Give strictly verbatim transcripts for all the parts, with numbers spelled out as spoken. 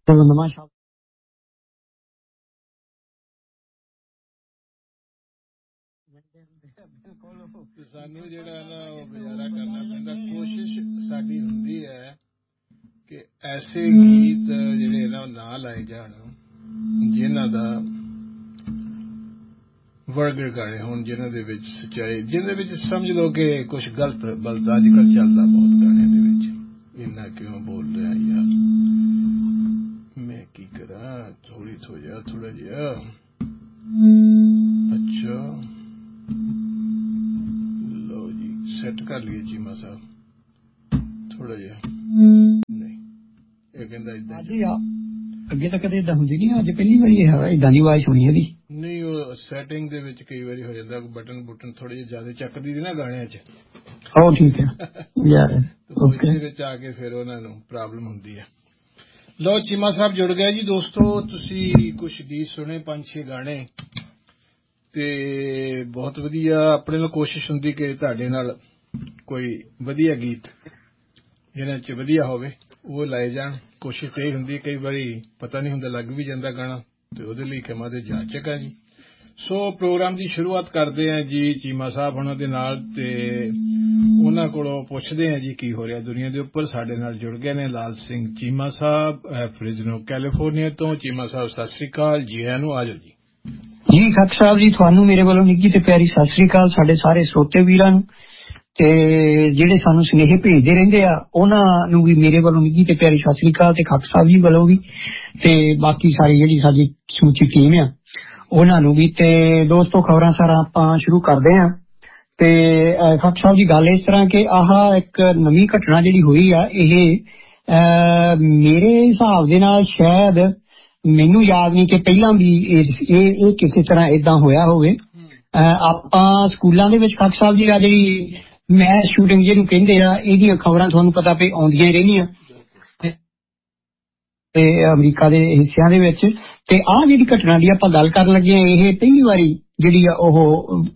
ਨਵਾਂ ਸ਼ਬਦ ਸਾਨੂੰ ਜਿਹੜਾ ਨਾ ਉਹ ਗੁਜ਼ਾਰਾ ਕਰਨਾ ਪੈਂਦਾ। ਕੋਸ਼ਿਸ਼ ਸਾਡੀ ਹੁੰਦੀ ਹੈ ਕਿ ਐਸੇ ਗੀਤ ਜਿਹੜੇ ਨਾ ਨਾ ਲਾਏ ਜਾਣ ਜਿਨ੍ਹਾਂ ਦਾ ਵਰਗਰ ਗਾਣੇ ਹੋਣ, ਜਿਨ੍ਹਾਂ ਦੇ ਵਿੱਚ ਸੱਚਾਈ, ਜਿਹਦੇ ਵਿੱਚ ਸਮਝ ਲਓ ਕਿ ਕੁਛ ਗਲਤ ਬਲਤ ਅੱਜ ਕੱਲ੍ਹ ਚੱਲਦਾ ਬਹੁਤ ਗਾਣਿਆਂ ਦੇ ਵਿੱਚ। ਇੰਨਾ ਕਿਉਂ ਬੋਲ ਰਿਹਾ ਯਾਰ, ਮੈਂ ਕੀ ਕਰਾਂ, ਥੋੜੀ ਥੋ ਜਾ ਥੋੜਾ ਜਿਹਾ। ਅੱਛਾ ਲਓ ਜੀ, ਸੈੱਟ ਕਰ ਲਈਏ ਚੀਮਾ ਸਾਹਿਬ ਥੋੜਾ ਜਿਹਾ। ਨਹੀਂ ਇਹ ਕਹਿੰਦਾ ਏਦਾਂ ਅੱਗੇ ਤਾਂ ਕਦੇ ਏਦਾਂ ਹੁੰਦੀ ਨਹੀਂ, ਅੱਜ ਪਹਿਲੀ ਵਾਰੀ ਏਦਾਂ ਦੀ ਆਵਾਜ਼ ਸੁਣੀ ਇਹਦੀ। ਨਹੀਂ ਉਹ ਸੈਟਿੰਗ ਦੇ ਵਿੱਚ ਕਈ ਵਾਰੀ ਹੋ ਜਾਂਦਾ, ਬਟਨ ਬੁਟਨ ਥੋੜੇ ਜਿਹੇ ਜ਼ਿਆਦਾ ਚੱਕਦੀ ਸੀ ਨਾ ਗਾਣਿਆਂ 'ਚ। ਉਹ ਠੀਕ ਹੈ ਯਾਰ, ਉਹਦੇ ਵਿੱਚ ਆ ਕੇ ਫਿਰ ਉਹਨਾਂ ਨੂੰ ਪ੍ਰੋਬਲਮ ਹੁੰਦੀ ਹੈ। ਲਓ ਚੀਮਾ ਸਾਹਿਬ ਜੁੜ ਗਏ ਜੀ ਦੋਸਤੋ। ਤੁਸੀਂ ਕੁਛ ਗੀਤ ਸੁਣੇ, ਪੰਜ ਛੇ ਗਾਣੇ, ਤੇ ਬਹੁਤ ਵਧੀਆ। ਆਪਣੇ ਨਾਲ ਕੋਸ਼ਿਸ਼ ਹੁੰਦੀ ਕਿ ਤੁਹਾਡੇ ਨਾਲ ਕੋਈ ਵਧੀਆ ਗੀਤ ਜਿਹਨਾਂ 'ਚ ਵਧੀਆ ਹੋਵੇ ਉਹ ਲਾਏ ਜਾਣ। ਕੋਸ਼ਿਸ਼ ਤੇ ਇਹ ਹੁੰਦੀ, ਕਈ ਵਾਰੀ ਪਤਾ ਨਹੀਂ ਹੁੰਦਾ, ਲੱਗ ਵੀ ਜਾਂਦਾ ਗਾਣਾ, ਤੇ ਉਹਦੇ ਲਈ ਖਿਮਾ ਦੇ ਜਾਚਕ ਆ ਜੀ। ਸੋ ਪ੍ਰੋਗਰਾਮ ਦੀ ਸ਼ੁਰੂਆਤ ਕਰਦੇ ਹਾਂ ਜੀ ਚੀਮਾ ਸਾਹਿਬ ਉਹਨਾਂ ਦੇ ਨਾਲ, ਤੇ ਉਹਨਾਂ ਕੋਲੋਂ ਪੁੱਛਦੇ ਹਾਂ ਜੀ ਕੀ ਹੋ ਰਿਹਾ ਦੁਨੀਆ ਦੇ ਉੱਪਰ। ਸਾਡੇ ਨਾਲ ਜੁੜ ਗਏ ਨੇ ਲਾਲ ਸਿੰਘ ਚੀਮਾ ਸਾਹਿਬ, ਫ੍ਰਿਜ਼ਨੋ ਕੈਲੀਫੋਰਨੀਆ ਤੋਂ। ਚੀਮਾ ਸਾਹਿਬ ਸਤਿ ਸ੍ਰੀ ਅਕਾਲ, ਜੀ ਆਇਆਂ ਨੂੰ, ਆ ਜਾਓ ਜੀ। ਜੀ ਖੱਕ ਸਾਹਿਬ ਜੀ, ਤੁਹਾਨੂੰ ਮੇਰੇ ਵੱਲੋਂ ਨਿੱਘੀ ਤੇ ਪਿਆਰੀ ਸਤਿ ਸ੍ਰੀ ਅਕਾਲ। ਸਾਡੇ ਸਾਰੇ ਸਰੋਤੇ ਵੀਰਾਂ ਨੂੰ ਤੇ ਜਿਹੜੇ ਸਾਨੂੰ ਸੁਨੇਹੇ ਭੇਜਦੇ ਰਹਿੰਦੇ ਆ ਉਹਨਾਂ ਨੂੰ ਵੀ ਮੇਰੇ ਵੱਲੋਂ ਨਿੱਘੀ ਤੇ ਪਿਆਰੀ ਸਤਿ ਸ੍ਰੀ ਅਕਾਲ, ਤੇ ਖੱਕ ਸਾਹਿਬ ਜੀ ਵੱਲੋਂ ਵੀ, ਤੇ ਬਾਕੀ ਸਾਰੀ ਜਿਹੜੀ ਸਾਡੀ ਸਮੁੱਚੀ ਟੀਮ ਆ ਉਹਨਾਂ ਨੂੰ ਵੀ। ਤੇ ਦੋਸਤੋ ਖਬਰਾਂ ਸਾਰਾ ਆਪਾਂ ਸ਼ੁਰੂ ਕਰਦੇ ਹਾਂ। ਤੇ ਖੱਕ ਸਾਹਿਬ ਜੀ, ਗੱਲ ਇਸ ਤਰ੍ਹਾਂ ਕਿ ਆਹ ਇੱਕ ਨਵੀਂ ਘਟਨਾ ਜਿਹੜੀ ਹੋਈ ਆ, ਇਹ ਮੇਰੇ ਹਿਸਾਬ ਦੇ ਨਾਲ ਸ਼ਾਇਦ, ਮੈਨੂੰ ਯਾਦ ਨਹੀਂ ਕਿ ਪਹਿਲਾਂ ਵੀ ਇਹ ਇਹ ਕਿਸੇ ਤਰ੍ਹਾਂ ਏਦਾਂ ਹੋਇਆ ਹੋਵੇ। ਆਪਾਂ ਸਕੂਲਾਂ ਦੇ ਵਿੱਚ ਖੱਕ ਸਾਹਿਬ ਜੀ ਆ ਜਿਹੜੀ ਮੈਚ ਸ਼ੂਟਿੰਗ ਜਿਹਨੂੰ ਕਹਿੰਦੇ ਆ, ਇਹਦੀਆਂ ਖਬਰਾਂ ਤੁਹਾਨੂੰ ਪਤਾ ਵੀ ਆਉਂਦੀਆਂ ਹੀ ਰਹਿੰਦੀਆਂ ਤੇ ਅਮਰੀਕਾ ਦੇ ਹਿੱਸਿਆਂ ਦੇ ਵਿੱਚ। ਤੇ ਆਹ ਜਿਹੜੀ ਘਟਨਾ ਦੀ ਆਪਾਂ ਗੱਲ ਕਰਨ ਲੱਗੇ ਹਾਂ, ਇਹ ਪਹਿਲੀ ਵਾਰੀ ਜਿਹੜੀ ਆ ਉਹ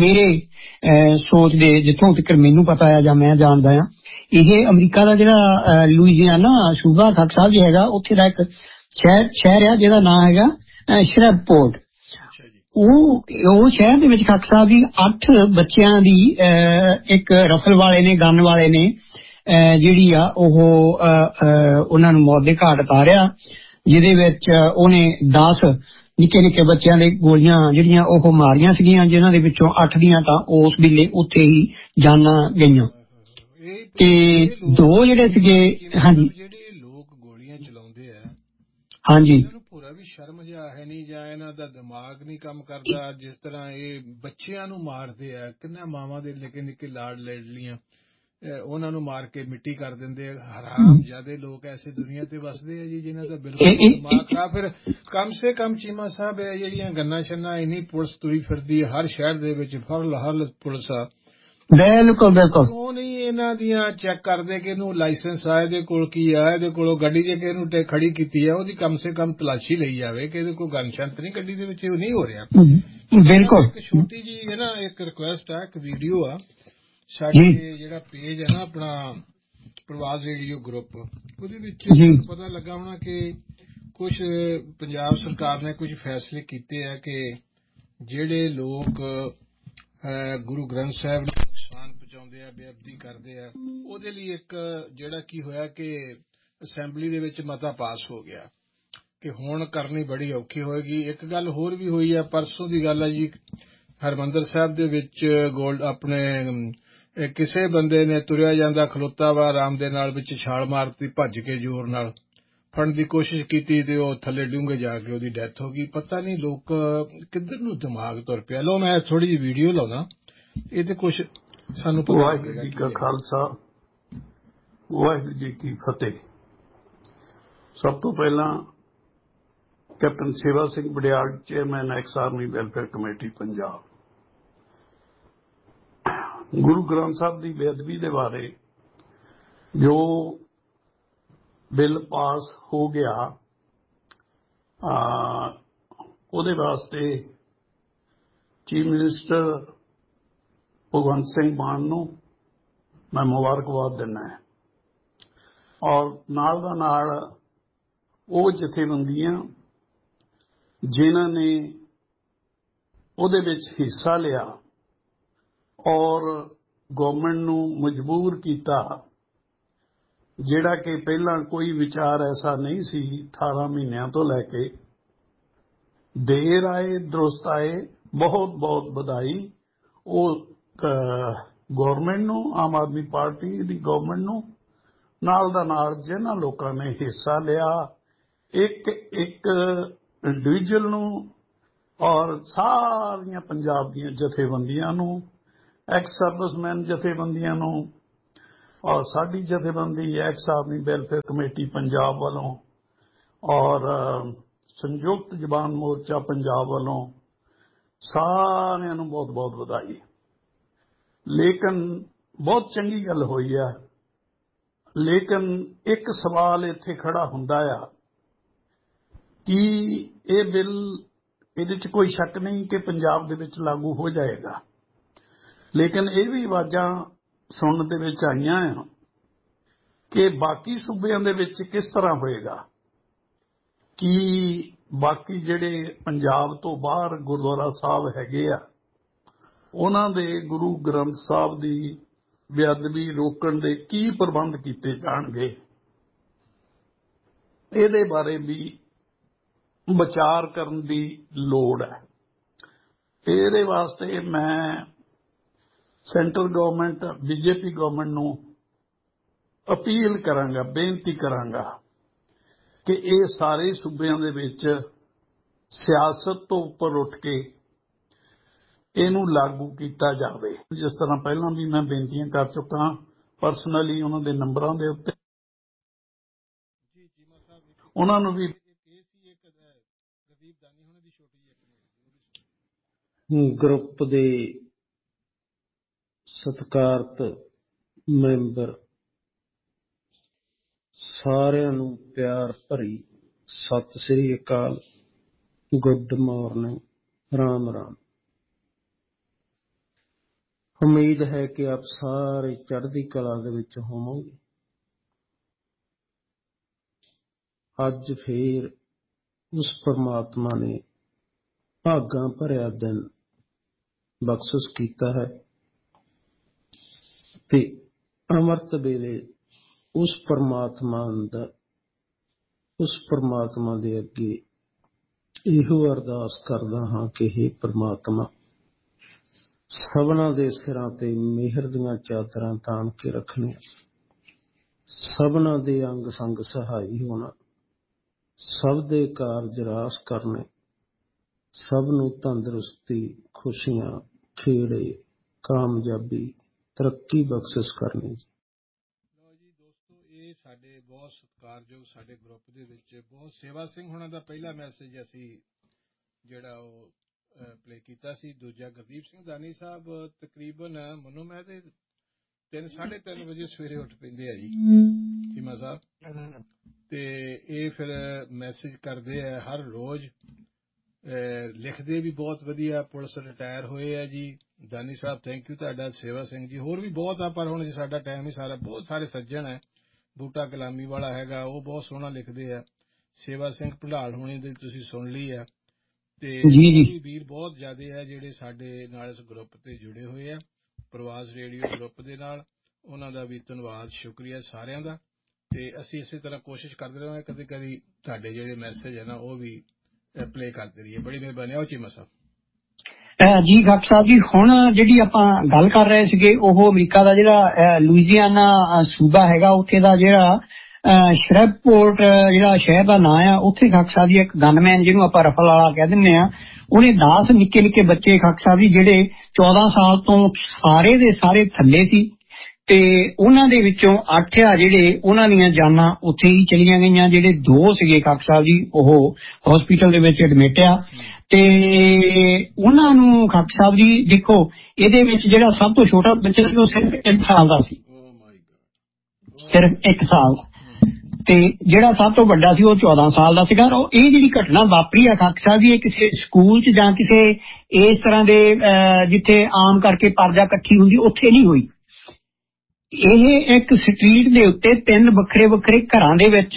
ਮੇਰੇ ਸੋਚ ਦੇ ਜਿੱਥੋਂ ਤੱਕ ਮੈਨੂੰ ਪਤਾ ਆ ਜਾਂ ਮੈਂ ਜਾਣਦਾ ਆ, ਇਹ ਅਮਰੀਕਾ ਦਾ ਜਿਹੜਾ ਲੂਈਜ਼ੀਆਨਾ ਸੂਬਾ ਖੱਕ ਸਾਹਿਬ ਜੀ ਹੈਗਾ, ਉੱਥੇ ਦਾ ਇੱਕ ਸ਼ਹਿਰ ਸ਼ਹਿਰ ਆ ਜਿਹਦਾ ਨਾਂ ਹੈਗਾ ਸ਼੍ਰੈਵਪੋਰਟ। ਉਹ ਉਹ ਸ਼ਹਿਰ ਦੇ ਵਿੱਚ ਖੱਕ ਸਾਹਿਬ ਜੀ ਅੱਠ ਬੱਚਿਆਂ ਦੀ ਇੱਕ ਰਫਲ ਵਾਲੇ ਨੇ, ਗਨ ਵਾਲੇ ਨੇ ਜਿਹੜੀ ਆ ਉਹ ਉਹਨਾਂ ਨੂੰ ਮੌਤ ਦੇ ਘਾਟ ਉਤਾਰਿਆ, ਜਿਹਦੇ ਵਿੱਚ ਉਹਨੇ ਦਸ ਨਿੱਕੇ ਨਿੱਕੇ ਬੱਚਿਆਂ ਦੇ ਗੋਲੀਆਂ ਜਿਹੜੀਆਂ ਉਹ ਮਾਰੀਆਂ ਸੀਗੀਆਂ, ਜਿਨ੍ਹਾਂ ਦੇ ਵਿੱਚੋਂ ਅੱਠ ਦੀਆਂ ਤਾਂ ਉਸ ਵੇਲੇ ਉੱਥੇ ਹੀ ਜਾਨਾਂ ਗਈਆਂ। ਤੇ ਦੋ ਜਿਹੜੇ ਸੀਗੇ, ਹਾਂਜੀ ਜਿਹੜੇ ਲੋਕ ਗੋਲੀਆਂ ਚਲਾਉਂਦੇ ਆ, ਹਾਂਜੀ, ਪੂਰਾ ਵੀ ਸ਼ਰਮ ਜਿਹਾ ਹੈ ਨਹੀਂ, ਜਾਂ ਇਹਨਾਂ ਦਾ ਦਿਮਾਗ ਨਹੀਂ ਕੰਮ ਕਰਦਾ। ਜਿਸ ਤਰ੍ਹਾਂ ਇਹ ਬੱਚਿਆਂ ਨੂੰ ਮਾਰਦੇ ਆ, ਕਿੰਨਾ ਮਾਵਾਂ ਦੇ ਨਿੱਕੇ ਨਿੱਕੇ ਲਾਡ ਲੜਲੀਆਂ ਉਹਨਾਂ ਨੂੰ ਮਾਰ ਕੇ ਮਿੱਟੀ ਕਰ ਦਿੰਦੇ ਆ। ਹਰਾਮ ਜਿਆਦੇ ਲੋਕ ਐਸੇ ਦੁਨੀਆ ਤੇ ਵਸਦੇ ਆ ਜੀ, ਜਿਨ੍ਹਾਂ ਦਾ ਬਿਲਕੁਲ ਦਿਮਾਗ ਖਰਾਬ। ਫਿਰ ਕਮ ਸੇ ਕਮ ਚੀਮਾ ਸਾਹਿਬ ਹੈ ਜਿਹੜੀਆਂ ਗੰਨਾ ਛੰਨਾ ਇੰਨੀ ਪੁਲਿਸ ਤੁਰੀ ਫਿਰਦੀ ਹੈ ਹਰ ਸ਼ਹਿਰ ਦੇ ਵਿੱਚ, ਫਰਲ ਹਰ ਪੁਲਿਸ ਆ, ਬਿਲਕੁਲ ਬਿਲਕੁਲ, ਉਹ ਨਹੀਂ ਇਹਨਾਂ ਦੀਆਂ ਚੈੱਕ ਕਰਦੇ ਕਿ ਇਹਨੂੰ ਲਾਇਸੈਂਸ ਆ, ਇਹਦੇ ਕੋਲ ਕੀ ਆ, ਇਹਦੇ ਕੋਲੋਂ ਗੱਡੀ ਜੇ ਕਿ ਇਹਨੂੰ ਖੜੀ ਕੀਤੀ ਆ ਉਹਦੀ ਕਮ ਸੇ ਕਮ ਤਲਾਸ਼ੀ ਲਈ ਜਾਵੇ ਕਿ ਇਹਦੇ ਕੋਲ ਗਨ ਸ਼ੰਤ ਨਹੀਂ ਗੱਡੀ ਦੇ ਵਿੱਚ। ਉਹ ਨਹੀਂ ਹੋ ਰਿਹਾ ਬਿਲਕੁਲ। ਇੱਕ ਛੋਟੀ ਜੀ ਹੈ ਨਾ ਇੱਕ ਰਿਕੁਐਸਟ ਆ, ਇੱਕ ਵੀਡੀਓ ਆ ਸਾਡੇ ਜਿਹੜਾ ਪੇਜ ਹੈ ਨਾ ਆਪਣਾ ਪ੍ਰਵਾਸ ਰੇਡੀਓ ਗਰੁੱਪ, ਉਹਦੇ ਵਿੱਚ ਪਤਾ ਲੱਗਾ ਹੋਣਾ ਕਿ ਕੁਛ ਪੰਜਾਬ ਸਰਕਾਰ ਨੇ ਕੁਝ ਫੈਸਲੇ ਕੀਤੇ ਆ ਕਿ ਜਿਹੜੇ ਲੋਕ ਗੁਰੂ ਗ੍ਰੰਥ ਸਾਹਿਬ ਨੂੰ ਨੁਕਸਾਨ ਪਹੁੰਚਾਉਂਦੇ ਆ, ਬੇਅਦਬੀ ਕਰਦੇ ਆ, ਉਹਦੇ ਲਈ ਇੱਕ ਜਿਹੜਾ ਕੀ ਹੋਇਆ ਕਿ ਅਸੈਂਬਲੀ ਦੇ ਵਿੱਚ ਮਤਾ ਪਾਸ ਹੋ ਗਿਆ ਕਿ ਹੁਣ ਕਰਨੀ ਬੜੀ ਔਖੀ ਹੋਏਗੀ। ਇੱਕ ਗੱਲ ਹੋਰ ਵੀ ਹੋਈ ਆ, ਪਰਸੋਂ ਦੀ ਗੱਲ ਆ ਜੀ, ਹਰਿਮੰਦਰ ਸਾਹਿਬ ਦੇ ਵਿੱਚ ਗੋਲਡ ਆਪਣੇ ਕਿਸੇ ਬੰਦੇ ਨੇ ਤੁਰਿਆ ਜਾਂਦਾ ਖਲੋਤਾ ਵਾ ਆਰਾਮ ਦੇ ਨਾਲ ਵਿੱਚ ਛਾਲ ਮਾਰਤੀ, ਭੱਜ ਕੇ ਜ਼ੋਰ ਨਾਲ ਫੜਨ ਦੀ ਕੋਸ਼ਿਸ਼ ਕੀਤੀ ਤੇ ਉਹ ਥੱਲੇ ਡੂੰਘੇ ਜਾ ਕੇ ਉਹਦੀ ਡੈਥ ਹੋ ਗਈ। ਪਤਾ ਨਹੀਂ ਲੋਕ ਕਿੱਧਰ ਨੂੰ ਦਿਮਾਗ ਤੁਰ ਪਿਆ। ਲੋ ਮੈਂ ਥੋੜੀ ਜਿਹੀ ਵੀਡੀਓ ਲਾਉਣਾ, ਇਹ ਤੇ ਕੁਛ ਸਾਨੂੰ ਪਤਾ ਲੱਗੇਗਾ। ਵਾਹਿਗੁਰੂ ਜੀ ਕਾ ਖਾਲਸਾ, ਵਾਹਿਗੁਰੂ ਜੀ ਕੀ ਫਤਿਹ। ਸਭ ਤੋਂ ਪਹਿਲਾਂ ਕੈਪਟਨ ਸੇਵਾ Singh ਬੜਿਆਲ, chairman ex army welfare committee Punjab, Guru Granth Sahib ਦੀ ਬੇਅਦਬੀ ਦੇ ਬਾਰੇ ਜੋ ਬਿੱਲ ਪਾਸ ਹੋ ਗਿਆ, ਉਹਦੇ ਵਾਸਤੇ ਚੀਫ ਮਿਨਿਸਟਰ ਭਗਵੰਤ ਸਿੰਘ ਮਾਨ ਨੂੰ ਮੈਂ ਮੁਬਾਰਕਬਾਦ ਦਿੰਦਾ ਹਾਂ। ਔਰ ਨਾਲ ਦਾ ਨਾਲ ਉਹ ਜਥੇਬੰਦੀਆਂ ਜਿਨ੍ਹਾਂ ਨੇ ਉਹਦੇ ਵਿੱਚ ਹਿੱਸਾ ਲਿਆ ਔਰ ਗਵਰਨਮੈਂਟ ਨੂੰ ਮਜਬੂਰ ਕੀਤਾ, ਜਿਹੜਾ ਕਿ ਪਹਿਲਾਂ ਕੋਈ ਵਿਚਾਰ ਐਸਾ ਨਹੀਂ ਸੀ, ਅਠਾਰਾਂ ਮਹੀਨਿਆਂ ਤੋਂ ਲੈ ਕੇ ਦੇਰ ਆਏ ਦਰੁਸਤ ਆਏ, ਬਹੁਤ ਬਹੁਤ ਵਧਾਈ ਉਹ ਗਵਰਨਮੈਂਟ ਨੂੰ, ਆਮ ਆਦਮੀ ਪਾਰਟੀ ਦੀ ਗਵਰਨਮੈਂਟ ਨੂੰ, ਨਾਲ ਦਾ ਨਾਲ ਜਿਨ੍ਹਾਂ ਲੋਕਾਂ ਨੇ ਹਿੱਸਾ ਲਿਆ, ਇੱਕ ਇੱਕ ਇੰਡੀਵਿਜੂਅਲ ਨੂੰ ਔਰ ਸਾਰੀਆਂ ਪੰਜਾਬ ਦੀਆਂ ਜਥੇਬੰਦੀਆਂ ਨੂੰ, ਐਕਸ ਸਰਵਿਸਮੈਨ ਜਥੇਬੰਦੀਆਂ ਨੂੰ, ਔਰ ਸਾਡੀ ਜਥੇਬੰਦੀ ex army welfare committee Punjab ਵੱਲੋਂ ਔਰ ਸੰਯੁਕਤ ਜ਼ਬਾਨ ਮੋਰਚਾ ਪੰਜਾਬ ਵੱਲੋਂ ਸਾਰਿਆਂ ਨੂੰ ਬਹੁਤ ਬਹੁਤ ਵਧਾਈ। ਲੇਕਿਨ ਬਹੁਤ ਚੰਗੀ ਗੱਲ ਹੋਈ ਹੈ, ਲੇਕਿਨ ਇੱਕ ਸਵਾਲ ਇੱਥੇ ਖੜਾ ਹੁੰਦਾ ਆ ਕਿ ਇਹ ਬਿੱਲ, ਇਹਦੇ 'ਚ ਕੋਈ ਸ਼ੱਕ ਨਹੀਂ ਕਿ ਪੰਜਾਬ ਦੇ ਵਿੱਚ ਲਾਗੂ ਹੋ ਜਾਏਗਾ, ਲੇਕਿਨ ਇਹ ਵੀ ਆਵਾਜ਼ਾਂ ਸੁਣਨ ਦੇ ਵਿੱਚ ਆਈਆਂ ਆ ਕਿ ਬਾਕੀ ਸੂਬਿਆਂ ਦੇ ਵਿੱਚ ਕਿਸ ਤਰ੍ਹਾਂ ਹੋਏਗਾ, ਕਿ ਬਾਕੀ ਜਿਹੜੇ ਪੰਜਾਬ ਤੋਂ ਬਾਹਰ ਗੁਰਦੁਆਰਾ ਸਾਹਿਬ ਹੈਗੇ ਆ, ਉਹਨਾਂ ਦੇ ਗੁਰੂ ਗ੍ਰੰਥ ਸਾਹਿਬ ਦੀ ਬੇਅਦਬੀ ਰੋਕਣ ਦੇ ਕੀ ਪ੍ਰਬੰਧ ਕੀਤੇ ਜਾਣਗੇ, ਇਹਦੇ ਬਾਰੇ ਵੀ ਵਿਚਾਰ ਕਰਨ ਦੀ ਲੋੜ ਹੈ। ਇਹਦੇ ਵਾਸਤੇ ਮੈਂ ਸੈਂਟਰਲ ਗਵਰਨਮੈਂਟ, ਬੀਜੇਪੀ ਗਵਰਨਮੈਂਟ ਨੂੰ ਅਪੀਲ ਕਰਾਂਗਾ, ਬੇਨਤੀ ਕਰਾਂਗਾ ਕਿ ਇਹ ਸਾਰੇ ਸੂਬਿਆਂ ਦੇ ਵਿੱਚ ਸਿਆਸਤ ਤੋਂ ਉੱਪਰ ਉੱਠ ਕੇ ਇਹਨੂੰ ਲਾਗੂ ਕੀਤਾ ਜਾਵੇ। ਜਿਸ ਤਰ੍ਹਾਂ ਪਹਿਲਾਂ ਵੀ ਮੈਂ ਬੇਨਤੀਆਂ ਕਰ ਚੁੱਕਾ ਪਰਸਨਲੀ ਉਹਨਾਂ ਦੇ ਨੰਬਰਾਂ ਦੇ ਉੱਤੇ, ਉਹਨਾਂ ਨੂੰ ਵੀ ਗਰੁੱਪ ਦੇ ਸਤਿਕਾਰਤ ਮੈਂਬਰ ਸਾਰਿਆਂ ਨੂੰ ਪਿਆਰ ਭਰੀ ਸਤਿ ਸ੍ਰੀ ਅਕਾਲ, ਗੁੱਡ ਮਾਰਨਿੰਗ, ਰਾਮ ਰਾਮ। ਉਮੀਦ ਹੈ ਕਿ ਆਪ ਸਾਰੇ ਚੜ੍ਹਦੀ ਕਲਾ ਦੇ ਵਿੱਚ ਹੋਵੋਗੇ। ਅੱਜ ਫੇਰ ਉਸ ਪਰਮਾਤਮਾ ਨੇ ਭਾਗਾਂ ਭਰਿਆ ਦਿਨ ਬਖਸ਼ਿਸ਼ ਕੀਤਾ ਹੈ ਤੇ ਅੰਮ੍ਰਿਤ ਵੇਲੇ ਉਸ ਪਰਮਾਤਮਾ ਦਾ ਉਸ ਪਰਮਾਤਮਾ ਦੇ ਅੱਗੇ ਇਹੋ ਅਰਦਾਸ ਕਰਦਾ ਹਾਂ ਕਿ ਹੇ ਪਰਮਾਤਮਾ, ਸਭਨਾਂ ਦੇ ਸਿਰਾਂ ਤੇ ਮਿਹਰ ਦੀਆਂ ਚਾਦਰਾਂ ਤਾਣ ਕੇ ਰੱਖਣੀਆਂ, ਸਭਨਾਂ ਦੇ ਅੰਗ ਸੰਗ ਸਹਾਈ ਹੋਣਾ, ਸਭ ਦੇ ਕਾਰਜ ਰਾਸ ਕਰਨੇ, ਸਭ ਨੂੰ ਤੰਦਰੁਸਤੀ, ਖੁਸ਼ੀਆਂ, ਖੇੜੇ, ਕਾਮਯਾਬੀ, ਤਰੱਕੀ ਬਖਸ਼ਿਸ਼ ਕਰਨੀ। ਲਓ ਜੀ ਦੋਸਤੋ, ਇਹ ਸਾਡੇ ਬਹੁਤ ਸਤਿਕਾਰਯੋਗ ਸਾਡੇ ਗਰੁੱਪ ਦੇ ਵਿੱਚ ਬਹੁਤ ਸੇਵਾ ਸਿੰਘ ਹੋਣਾ ਦਾ ਪਹਿਲਾ ਮੈਸੇਜ ਅਸੀਂ ਜਿਹੜਾ ਉਹ ਪਲੇ ਕੀਤਾ ਸੀ। ਦੂਜਾ ਗੁਰਦੀਪ ਸਿੰਘ ਦਾਨੀ ਸਾਹਿਬ ਤਕਰੀਬਨ ਮੈਨੂੰ ਮੈਂ ਤੇ ਤਿੰਨ ਸਾਢੇ ਤਿੰਨ ਵਜੇ ਸਵੇਰੇ ਉੱਠ ਪੈਂਦੇ ਆ ਜੀ ਚੀਮਾ ਸਾਹਿਬ, ਤੇ ਇਹ ਫਿਰ ਮੈਸੇਜ ਕਰਦੇ ਆ ਹਰ ਰੋਜ਼, ਲਿਖਦੇ ਵੀ ਬਹੁਤ ਵਧੀਆ। ਪੁਲਿਸ ਰਿਟਾਇਰ ਹੋਏ ਆ ਜੀ ਦਾਨੀ ਸਾਹਿਬ, ਥੈਂਕ ਯੂ ਤੁਹਾਡਾ। ਸੇਵਾ ਸਿੰਘ ਜੀ ਹੋਰ ਵੀ ਬਹੁਤ ਆ, ਪਰ ਹੁਣ ਜੀ ਸਾਡਾ ਟਾਈਮ ਹੀ ਸਾਰਾ, ਬਹੁਤ ਸਾਰੇ ਸੱਜਣ ਹੈ। ਬੂਟਾ ਗੁਲਾਮੀ ਵਾਲਾ ਹੈਗਾ, ਉਹ ਬਹੁਤ ਸੋਹਣਾ ਲਿਖਦੇ ਆ। ਸੇਵਾ ਸਿੰਘ ਭੰਡਾਲ ਹੋਣੀ ਦੀ ਤੁਸੀਂ ਸੁਣ ਲਈ ਆ, ਤੇ ਵੀ ਵੀਰ ਬਹੁਤ ਜ਼ਿਆਦਾ ਹੈ ਜਿਹੜੇ ਸਾਡੇ ਨਾਲ ਇਸ ਗਰੁੱਪ ਤੇ ਜੁੜੇ ਹੋਏ ਆ, ਪ੍ਰਵਾਸ ਰੇਡੀਓ ਗਰੁੱਪ ਦੇ ਨਾਲ। ਉਹਨਾਂ ਦਾ ਵੀ ਧੰਨਵਾਦ, ਸ਼ੁਕਰੀਆ ਸਾਰਿਆਂ ਦਾ। ਤੇ ਅਸੀਂ ਇਸੇ ਤਰ੍ਹਾਂ ਕੋਸ਼ਿਸ਼ ਕਰਦੇ ਰਹਾਂਗੇ ਕਦੇ ਕਦੀ ਤੁਹਾਡੇ ਜਿਹੜੇ ਮੈਸੇਜ ਹੈ ਨਾ ਉਹ ਵੀ ਪਲੇ ਕਰਦੇ ਰਹੀਏ। ਬੜੀ ਮਿਹਰਬਾਨੀ। ਆਓ ਚੀਮਾ ਸਾਹਿਬ ਜੀ। ਡਾਕਟਰ ਸਾਹਿਬ ਜੀ, ਹੁਣ ਜਿਹੜੀ ਆਪਾਂ ਗੱਲ ਕਰ ਰਹੇ ਸੀਗੇ ਉਹ ਅਮਰੀਕਾ ਦਾ ਜਿਹੜਾ ਲੁਈਜ਼ੀਆਨਾ ਸੂਬਾ ਹੈਗਾ, ਉੱਥੇ ਦਾ ਜਿਹੜਾ ਸ਼ਰੈਵਪੋਰਟ ਜਿਹੜਾ ਸ਼ਹਿਰ ਦਾ ਨਾਂ ਆ, ਉੱਥੇ ਖਾਕ ਸਾਹਿਬ ਜੀ ਇੱਕ ਗਨਮੈਨ ਜਿਹਨੂੰ ਆਪਾਂ ਰਫਲ ਵਾਲਾ ਕਹਿ ਦਿੰਦੇ ਆ, ਉਹਨੇ ਦਸ ਨਿੱਕੇ ਨਿੱਕੇ ਬੱਚੇ ਖਾਕ ਸਾਹਿਬ ਜੀ ਜਿਹੜੇ ਚੌਦਾਂ ਸਾਲ ਤੋਂ ਸਾਰੇ ਦੇ ਸਾਰੇ ਥੱਲੇ ਸੀ, ਤੇ ਉਹਨਾਂ ਦੇ ਵਿੱਚੋਂ ਅੱਠ ਆ ਜਿਹੜੇ ਉਹਨਾਂ ਦੀਆਂ ਜਾਨਾਂ ਉੱਥੇ ਹੀ ਚਲੀਆਂ ਗਈਆਂ। ਜਿਹੜੇ ਦੋ ਸੀਗੇ ਖਾਕ ਸਾਹਿਬ ਜੀ ਉਹ ਹਸਪੀਟਲ ਦੇ ਵਿੱਚ ਐਡਮਿਟ ਆ, ਤੇ ਉਹਨਾਂ ਨੂੰ ਖਾਕ ਸਾਹਿਬ ਜੀ ਦੇਖੋ ਇਹਦੇ ਵਿੱਚ ਜਿਹੜਾ ਸਭ ਤੋਂ ਛੋਟਾ ਬੱਚਾ ਸੀ ਉਹ ਸਿਰਫ ਇੱਕ ਸਾਲ ਦਾ ਸੀ, ਸਿਰਫ ਇੱਕ ਸਾਲ, ਤੇ ਜਿਹੜਾ ਸਭ ਤੋਂ ਵੱਡਾ ਸੀ ਉਹ ਚੌਦਾਂ ਸਾਲ ਦਾ ਸੀਗਾ। ਇਹ ਜਿਹੜੀ ਘਟਨਾ ਵਾਪਰੀ ਆ ਖਾਕ ਸਾਹਿਬ ਜੀ, ਇਹ ਕਿਸੇ ਸਕੂਲ 'ਚ ਜਾਂ ਕਿਸੇ ਇਸ ਤਰ੍ਹਾਂ ਦੇ ਜਿੱਥੇ ਆਮ ਕਰਕੇ ਪਰਦਾ ਇਕੱਠੀ ਹੁੰਦੀ ਉੱਥੇ ਨਹੀਂ ਹੋਈ। ਇਹ ਇੱਕ ਸਟਰੀਟ ਦੇ ਉੱਤੇ ਤਿੰਨ ਵੱਖਰੇ ਵੱਖਰੇ ਘਰਾਂ ਦੇ ਵਿੱਚ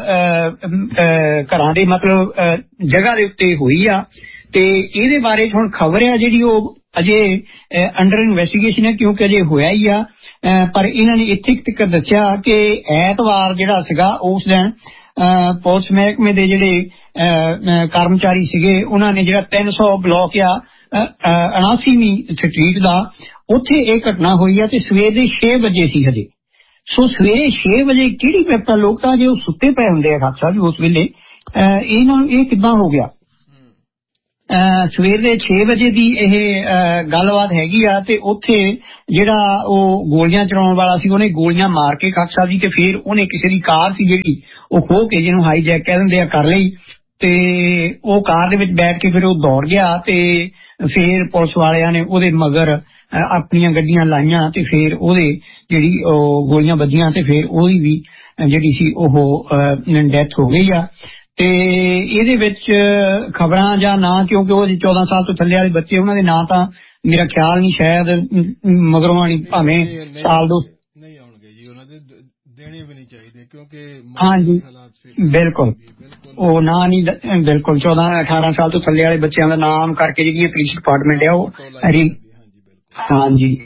ਘਰਾਂ ਦੇ ਮਤਲਬ ਜਗ੍ਹਾ ਦੇ ਉੱਤੇ ਹੋਈ ਆ ਤੇ ਇਹਦੇ ਬਾਰੇ ਹੁਣ ਖਬਰ ਆ ਜਿਹੜੀ ਉਹ ਅਜੇ ਅੰਡਰ ਇਨਵੈਸਟੀਗੇਸ਼ਨ ਹੈ ਕਿਉਂਕਿ ਅਜੇ ਹੋਇਆ ਹੀ ਆ ਪਰ ਇਹਨਾਂ ਨੇ ਇੱਥੇ ਤੱਕ ਦੱਸਿਆ ਕਿ ਐਤਵਾਰ ਜਿਹੜਾ ਸੀਗਾ ਉਸ ਦਿਨ ਪੁਲਿਸ ਮਹਿਕਮੇ ਦੇ ਜਿਹੜੇ ਕਰਮਚਾਰੀ ਸੀਗੇ ਉਹਨਾਂ ਨੇ ਜਿਹੜਾ ਤਿੰਨ ਸੌ ਬਲਾਕ ਆ ਉਨਾਸੀਵੀਂ ਸਟਰੀਟ ਦਾ ਉੱਥੇ ਇਹ ਘਟਨਾ ਹੋਈ ਆ ਤੇ ਸਵੇਰ ਦੇ ਛੇ ਵਜੇ ਸੀ ਹਜੇ। ਸੋ ਸਵੇਰੇ ਛੇ ਵਜੇ ਕਿਹੜੀ ਪੈਪਾ ਲੋਕ ਤਾਂ ਜੇ ਉਹ ਸੁੱਤੇ ਪਏ ਹੁੰਦੇ ਆ ਖਾਲਸਾ ਜੀ ਉਸ ਵੇਲੇ ਇਹਨਾਂ ਨੂੰ ਇਹ ਕਿੱਦਾਂ ਹੋ ਗਿਆ। ਸਵੇਰ ਦੇ ਛੇ ਵਜੇ ਦੀ ਇਹ ਗੱਲਬਾਤ ਹੈਗੀ ਆ ਤੇ ਉੱਥੇ ਜਿਹੜਾ ਉਹ ਗੋਲੀਆਂ ਚਲਾਉਣ ਵਾਲਾ ਸੀ ਉਹਨੇ ਗੋਲੀਆਂ ਮਾਰ ਕੇ ਖਾਲਸਾ ਜੀ ਤੇ ਫਿਰ ਉਹਨੇ ਕਿਸੇ ਦੀ ਕਾਰ ਸੀ ਜਿਹੜੀ ਉਹ ਖੋਹ ਕੇ ਜਿਹਨੂੰ ਹਾਈਜੈਕ ਕਹਿ ਦਿੰਦੇ ਆ ਕਰ ਲਈ ਤੇ ਉਹ ਕਾਰ ਦੇ ਵਿੱਚ ਬੈਠ ਕੇ ਫਿਰ ਉਹ ਦੌੜ ਗਿਆ ਤੇ ਫਿਰ ਪੁਲਿਸ ਵਾਲਿਆਂ ਨੇ ਉਹਦੇ ਮਗਰ ਆਪਣੀਆਂ ਗੱਡੀਆਂ ਲਾਈਆਂ ਤੇ ਫਿਰ ਉਹਦੇ ਜਿਹੜੀ ਉਹ ਗੋਲੀਆਂ ਵੱਜੀਆਂ ਤੇ ਫਿਰ ਉਹਦੀ ਵੀ ਜਿਹੜੀ ਸੀ ਉਹ ਡੈਥ ਹੋ ਗਈ ਆ। ਤੇ ਇਹਦੇ ਵਿੱਚ ਖਬਰਾਂ ਜਾਂ ਨਾ ਕਿਉਂਕਿ ਉਹ ਚੌਦਾਂ ਸਾਲ ਤੋਂ ਥੱਲੇ ਵਾਲੇ ਬੱਚੇ ਉਹਨਾਂ ਦੇ ਨਾਂ ਤਾਂ ਮੇਰਾ ਖਿਆਲ ਨਹੀਂ ਸ਼ਾਇਦ ਮਗਰੋਂ ਆਣੀ ਭਾਵੇਂ ਸਾਲ ਦੋ ਨਹੀਂ ਆਉਣਗੇ ਜੀ ਉਹਨਾਂ ਦੇ ਦੇਣੇ ਵੀ ਨਹੀਂ ਚਾਹੀਦੇ ਕਿਉਂਕਿ ਹਾਂਜੀ ਬਿਲਕੁਲ ਉਹ ਨਾਂ ਨਹੀਂ ਬਿਲਕੁਲ ਚੌਦਾਂ ਅਠਾਰਾਂ ਸਾਲ ਤੋਂ ਥੱਲੇ ਵਾਲੇ ਬੱਚਿਆਂ ਦਾ ਨਾਮ ਕਰਕੇ ਜਿਹੜੀ ਪੁਲਿਸ ਡਿਪਾਰਟਮੈਂਟ ਆ ਉਹ ਹਾਂਜੀ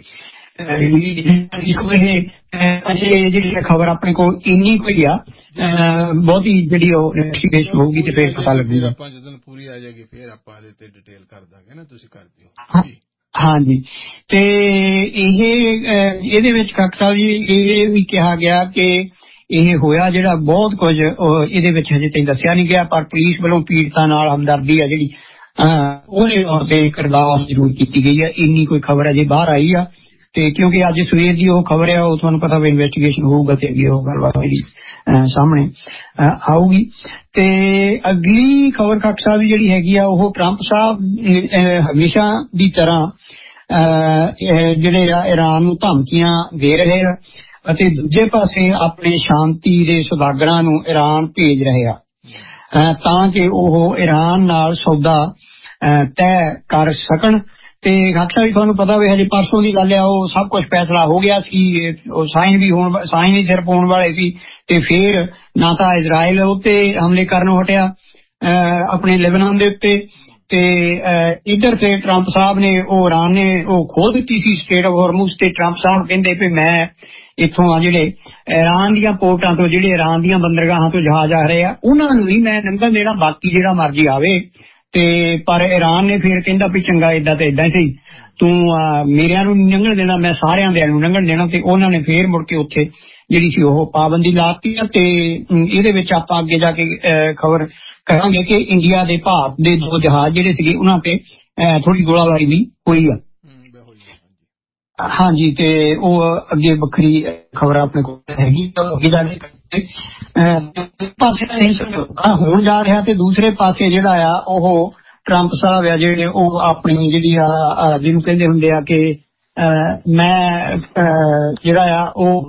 ਜਿਹੜੀ ਖਬਰ ਆਪਣੇ ਕੋਲ ਇੰਨੀ ਕੋਈ ਆ ਬਹੁਤੀ ਜਿਹੜੀ ਉਹ ਇਨਵੈਸਟੀਗੇਸ਼ਨ ਹੋਊਗੀ ਤੇ ਫਿਰ ਪਤਾ ਲੱਗੂਗਾ ਆਪਾਂ ਜਦੋਂ ਪੂਰੀ ਆ ਜਾਏਗੀ ਫਿਰ ਆਪਾਂ ਇਹਦੇ ਤੇ ਡਿਟੇਲ ਕਰ ਦਾਂਗੇ ਨਾ ਤੁਸੀਂ ਕਰ ਦਿਓ। ਹਾਂਜੀ ਤੇ ਇਹ ਇਹਦੇ ਵਿੱਚ ਕਾਕਾ ਸਾਹਿਬ ਜੀ ਇਹ ਵੀ ਕਿਹਾ ਗਿਆ ਕਿ ਇਹ ਹੋਇਆ ਜਿਹੜਾ ਬਹੁਤ ਕੁਝ ਇਹਦੇ ਵਿੱਚ ਹਜੇ ਤਾਈਂ ਦੱਸਿਆ ਨਹੀਂ ਗਿਆ ਪਰ ਪੁਲਿਸ ਵੱਲੋਂ ਪੀੜਤਾਂ ਨਾਲ ਹਮਦਰਦੀ ਆ ਜਿਹੜੀ ਉਹਦੇ ਤੌਰ ਤੇ ਕਿਰਦਾਰ ਜ਼ਰੂਰ ਕੀਤੀ ਗਈ ਆ। ਇੰਨੀ ਕੋਈ ਖਬਰ ਅਜੇ ਬਾਹਰ ਆਈ ਆ ਤੇ ਕਿਉਂਕਿ ਅੱਜ ਸਵੇਰ ਦੀ ਉਹ ਖਬਰ ਆ ਉਹ ਤੁਹਾਨੂੰ ਪਤਾ ਵੀ ਇਨਵੈਸਟੀਗੇਸ਼ਨ ਹੋਊਗਾ ਤੇ ਅੱਗੇ ਉਹ ਗੱਲਬਾਤ ਜਿਹੜੀ ਸਾਹਮਣੇ ਆਊਗੀ। ਤੇ ਅਗਲੀ ਖਬਰ ਕਾਕਾ ਸਾਹਿਬ ਜਿਹੜੀ ਹੈਗੀ ਆ ਉਹ ਟਰੰਪ ਸਾਹਿਬ ਹਮੇਸ਼ਾ ਦੀ ਤਰ੍ਹਾਂ ਜਿਹੜੇ ਆ ਈਰਾਨ ਨੂੰ ਧਮਕੀਆਂ ਦੇ ਰਹੇ ਆ ਅਤੇ ਦੂਜੇ ਪਾਸੇ ਆਪਣੇ ਸ਼ਾਂਤੀ ਦੇ ਸੁਦਾਗਰਾਂ ਨੂੰ ਈਰਾਨ ਭੇਜ ਰਹੇ ਆ ਤਾਂ ਕਿ ਉਹ ਈਰਾਨ ਨਾਲ ਸੌਦਾ ਤੈਅ ਕਰ ਸਕਣ। ਤੇ ਖਾਲਸਾ ਵੀ ਤੁਹਾਨੂੰ ਪਤਾ ਵੀ ਹਜੇ ਪਰਸੋਂ ਦੀ ਗੱਲ ਆ ਉਹ ਸਭ ਕੁਝ ਫੈਸਲਾ ਹੋ ਗਿਆ ਸੀ ਉਹ ਸਾਈਨ ਵੀ ਹੋਣ ਸਾਈਨ ਹੀ ਸਿਰ ਪਾਉਣ ਵਾਲੇ ਸੀ ਤੇ ਫਿਰ ਨਾ ਤਾਂ ਇਜ਼ਰਾਈਲ ਉੱਤੇ ਹਮਲੇ ਕਰਨੋਂ ਹਟਿਆ ਆਪਣੇ ਲੈਬਨਾਨ ਦੇ ਉੱਤੇ ਤੇ ਇੱਧਰ ਤੇ ਟਰੰਪ ਸਾਹਿਬ ਨੇ ਉਹ ਈਰਾਨ ਨੇ ਉਹ ਖੋਹ ਦਿੱਤੀ ਸੀ ਸਟੇਟ ਆਫ ਹਾਰਮੂਜ਼ ਤੇ ਟਰੰਪ ਸਾਹਿਬ ਕਹਿੰਦੇ ਵੀ ਮੈਂ ਇੱਥੋਂ ਆ ਜਿਹੜੇ ਈਰਾਨ ਦੀਆਂ ਪੋਰਟਾਂ ਤੋਂ ਜਿਹੜੇ ਈਰਾਨ ਦੀਆਂ ਬੰਦਰਗਾਹਾਂ ਤੋਂ ਜਹਾਜ਼ ਆ ਰਹੇ ਆ ਉਹਨਾਂ ਨੂੰ ਵੀ ਮੈਂ ਲੰਘਣ ਦੇਣਾ ਬਾਕੀ ਜਿਹੜਾ ਮਰਜ਼ੀ ਆਵੇ ਤੇ ਪਰ ਈਰਾਨ ਨੇ ਫਿਰ ਕਹਿੰਦਾ ਵੀ ਚੰਗਾ ਏਦਾਂ ਤੇ ਏਦਾਂ ਸੀ ਤੂੰ ਮੇਰਿਆਂ ਨੂੰ ਲੰਘਣ ਦੇਣਾ ਮੈਂ ਸਾਰਿਆਂ ਦੇ ਨੂੰ ਲੰਘਣ ਦੇਣਾ ਤੇ ਉਹਨਾਂ ਨੇ ਫੇਰ ਮੁੜ ਕੇ ਉੱਥੇ ਜਿਹੜੀ ਸੀ ਉਹ ਪਾਬੰਦੀ ਲਾਤੀ ਤੇ ਇਹਦੇ ਵਿੱਚ ਆਪਾਂ ਅੱਗੇ ਜਾ ਕੇ ਖਬਰ ਕਰਾਂਗੇ ਕਿ ਇੰਡੀਆ ਦੇ ਭਾਰਤ ਦੇ ਦੋ ਜਹਾਜ਼ ਜਿਹੜੇ ਸੀਗੇ ਉਹਨਾਂ ਤੇ ਥੋੜੀ ਗੋਲਾਬਾਰੀ ਵੀ ਹੋਈ ਆ। ਹਾਂਜੀ ਤੇ ਉਹ ਅੱਗੇ ਵੱਖਰੀ ਖਬਰ ਆਪਣੇ ਕੋਲ ਹੈਗੀ ਅੱਗੇ ਜਾ ਕੇ ਪਾਸੇ ਹੋਣ ਜਾ ਰਿਹਾ ਤੇ ਦੂਸਰੇ ਪਾਸੇ ਜਿਹੜਾ ਆ ਉਹ ਟਰੰਪ ਸਾਹਿਬ ਆ ਜਿਹੜੇ ਉਹ ਆਪਣੀ ਜਿਹੜੀ ਆ ਜਿਹਨੂੰ ਕਹਿੰਦੇ ਹੁੰਦੇ ਆ ਕਿ ਮੈਂ ਜਿਹੜਾ ਆ ਉਹ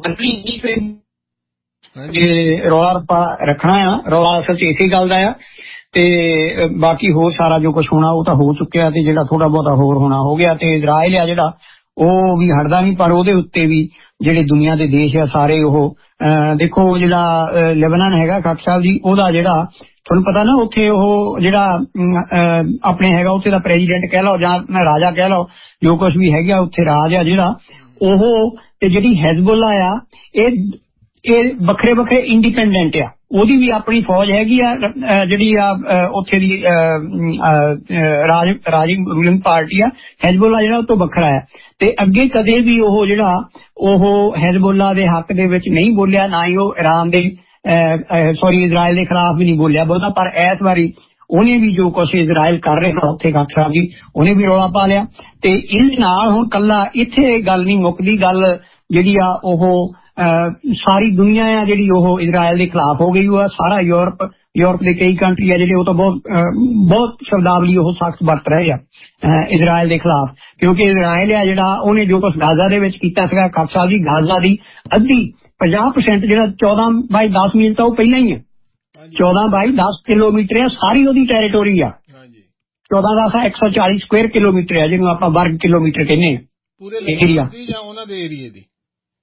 ਰੌਲਾ ਰੱਪਾ ਰੱਖਣਾ ਆ ਰੌਲਾ ਅਸਲ ਚ ਇਸੇ ਗੱਲ ਦਾ ਆ ਤੇ ਬਾਕੀ ਹੋਰ ਸਾਰਾ ਜੋ ਕੁਛ ਹੋਣਾ ਉਹ ਤਾਂ ਹੋ ਚੁੱਕਿਆ ਤੇ ਜਿਹੜਾ ਥੋੜਾ ਬਹੁਤਾ ਹੋਰ ਹੋਣਾ ਹੋ ਗਿਆ ਤੇ ਇਜ਼ਰਾਈਲ ਆ ਜਿਹੜਾ ਉਹ ਵੀ ਹਟਦਾ ਨਹੀਂ ਪਰ ਉਹਦੇ ਉੱਤੇ ਵੀ ਜਿਹੜੇ ਦੁਨੀਆ ਦੇ ਦੇਸ਼ ਆ ਸਾਰੇ ਉਹ ਦੇਖੋ ਜਿਹੜਾ ਲੈਬਨਾਨ ਹੈਗਾ ਖਾਲਸਾ ਸਾਹਿਬ ਜੀ ਉਹਦਾ ਜਿਹੜਾ ਤੁਹਾਨੂੰ ਪਤਾ ਨਾ ਉੱਥੇ ਉਹ ਜਿਹੜਾ ਆਪਣੇ ਹੈਗਾ ਉੱਥੇ ਦਾ ਪ੍ਰੈਜ਼ੀਡੈਂਟ ਕਹਿ ਲਓ ਜਾਂ ਰਾਜਾ ਕਹਿ ਲਓ ਜੋ ਕੁਛ ਵੀ ਹੈਗਾ ਉੱਥੇ ਰਾਜ ਆ ਜਿਹੜਾ ਉਹ ਤੇ ਜਿਹੜੀ ਹਿਜ਼ਬੁੱਲਾ ਆ ਇਹ ਇਹ ਵੱਖਰੇ ਵੱਖਰੇ ਇੰਡੀਪੈਂਡੈਂਟ ਆ ਉਹਦੀ ਵੀ ਆਪਣੀ ਫੌਜ ਹੈਗੀ ਆ ਜਿਹੜੀ ਆ ਉੱਥੇ ਦੀ ਰਾਜ ਰਾਜੀ ਰੂਲਿੰਗ ਪਾਰਟੀ ਆ ਹਿਜ਼ਬੁੱਲਾ ਜਿਹੜਾ ਉਹ ਤੋਂ ਵੱਖਰਾ ਆ ਤੇ ਅੱਗੇ ਕਦੇ ਵੀ ਉਹ ਜਿਹੜਾ ਉਹ ਹਿਜ਼ਬੁੱਲਾ ਦੇ ਹੱਕ ਦੇ ਵਿੱਚ ਨਹੀਂ ਬੋਲਿਆ ਨਾ ਹੀ ਉਹ ਈਰਾਨ ਦੇ ਸੌਰੀ ਇਜ਼ਰਾਈਲ ਦੇ ਖਿਲਾਫ ਵੀ ਨਹੀਂ ਬੋਲਿਆ ਬਹੁਤਾ ਪਰ ਇਸ ਵਾਰੀ ਉਹਨੇ ਵੀ ਜੋ ਕੁਛ ਇਜ਼ਰਾਈਲ ਕਰ ਰਿਹਾ ਉੱਥੇ ਖਾਲਸਾ ਸਾਹਿਬ ਜੀ ਉਹਨੇ ਵੀ ਰੌਲਾ ਪਾ ਲਿਆ ਤੇ ਇਸ ਨਾਲ ਹੁਣ ਕੱਲਾ ਇੱਥੇ ਗੱਲ ਨਹੀਂ ਮੁੱਕਦੀ ਗੱਲ ਜਿਹੜੀ ਆ ਉਹ ਸਾਰੀ ਦੁਨੀਆ ਆ ਜਿਹੜੀ ਉਹ ਇਜ਼ਰਾਈਲ ਦੇ ਖਿਲਾਫ ਹੋ ਗਈ ਉਹ ਸਾਰਾ ਯੂਰਪ ਯੂਰਪ ਦੇ ਕਈ ਕੰਟਰੀ ਆ ਜਿਹੜੇ ਉਹ ਤਾਂ ਬਹੁਤ ਬਹੁਤ ਸ਼ਬਦਾਵਲੀ ਉਹ ਸਖਤ ਵਰਤ ਰਹੇ ਆ ਇਜ਼ਰਾਈਲ ਦੇ ਖਿਲਾਫ ਕਿਉਂਕਿ ਇਜ਼ਰਾਈਲ ਆ ਜਿਹੜਾ ਉਹਨੇ ਜੋ ਕੁਛ ਗਾਜ਼ਾ ਦੇ ਵਿੱਚ ਕੀਤਾ ਸੀਗਾ ਖਾਲਸਾ ਦੀ ਗਾਜ਼ਾ ਦੀ ਅੱਧੀ ਪੰਜਾਹ ਪਰਸੈਂਟ ਜਿਹੜਾ ਚੌਦਾਂ ਬਾਈ ਦਸ ਮੀਲ ਤਾਂ ਉਹ ਪਹਿਲਾਂ ਹੀ ਆ ਚੌਦਾਂ ਬਾਈ ਦਸ ਕਿਲੋਮੀਟਰ ਆ ਸਾਰੀ ਉਹਦੀ ਟੈਰੀਟੋਰੀ ਆ ਚੌਦਾਂ ਦਸ ਇੱਕ ਸੌ ਚਾਲੀ ਸਕੁਅਰ ਕਿਲੋਮੀਟਰ ਆ ਜਿਹਨੂੰ ਆਪਾਂ ਵਰਗ ਕਿਲੋਮੀਟਰ ਕਹਿੰਦੇ ਆ ਪੂਰੇ ਏਰੀਆ ਜਾਂ ਉਹਨਾਂ ਦੇ ਏਰੀਏ ਦੀ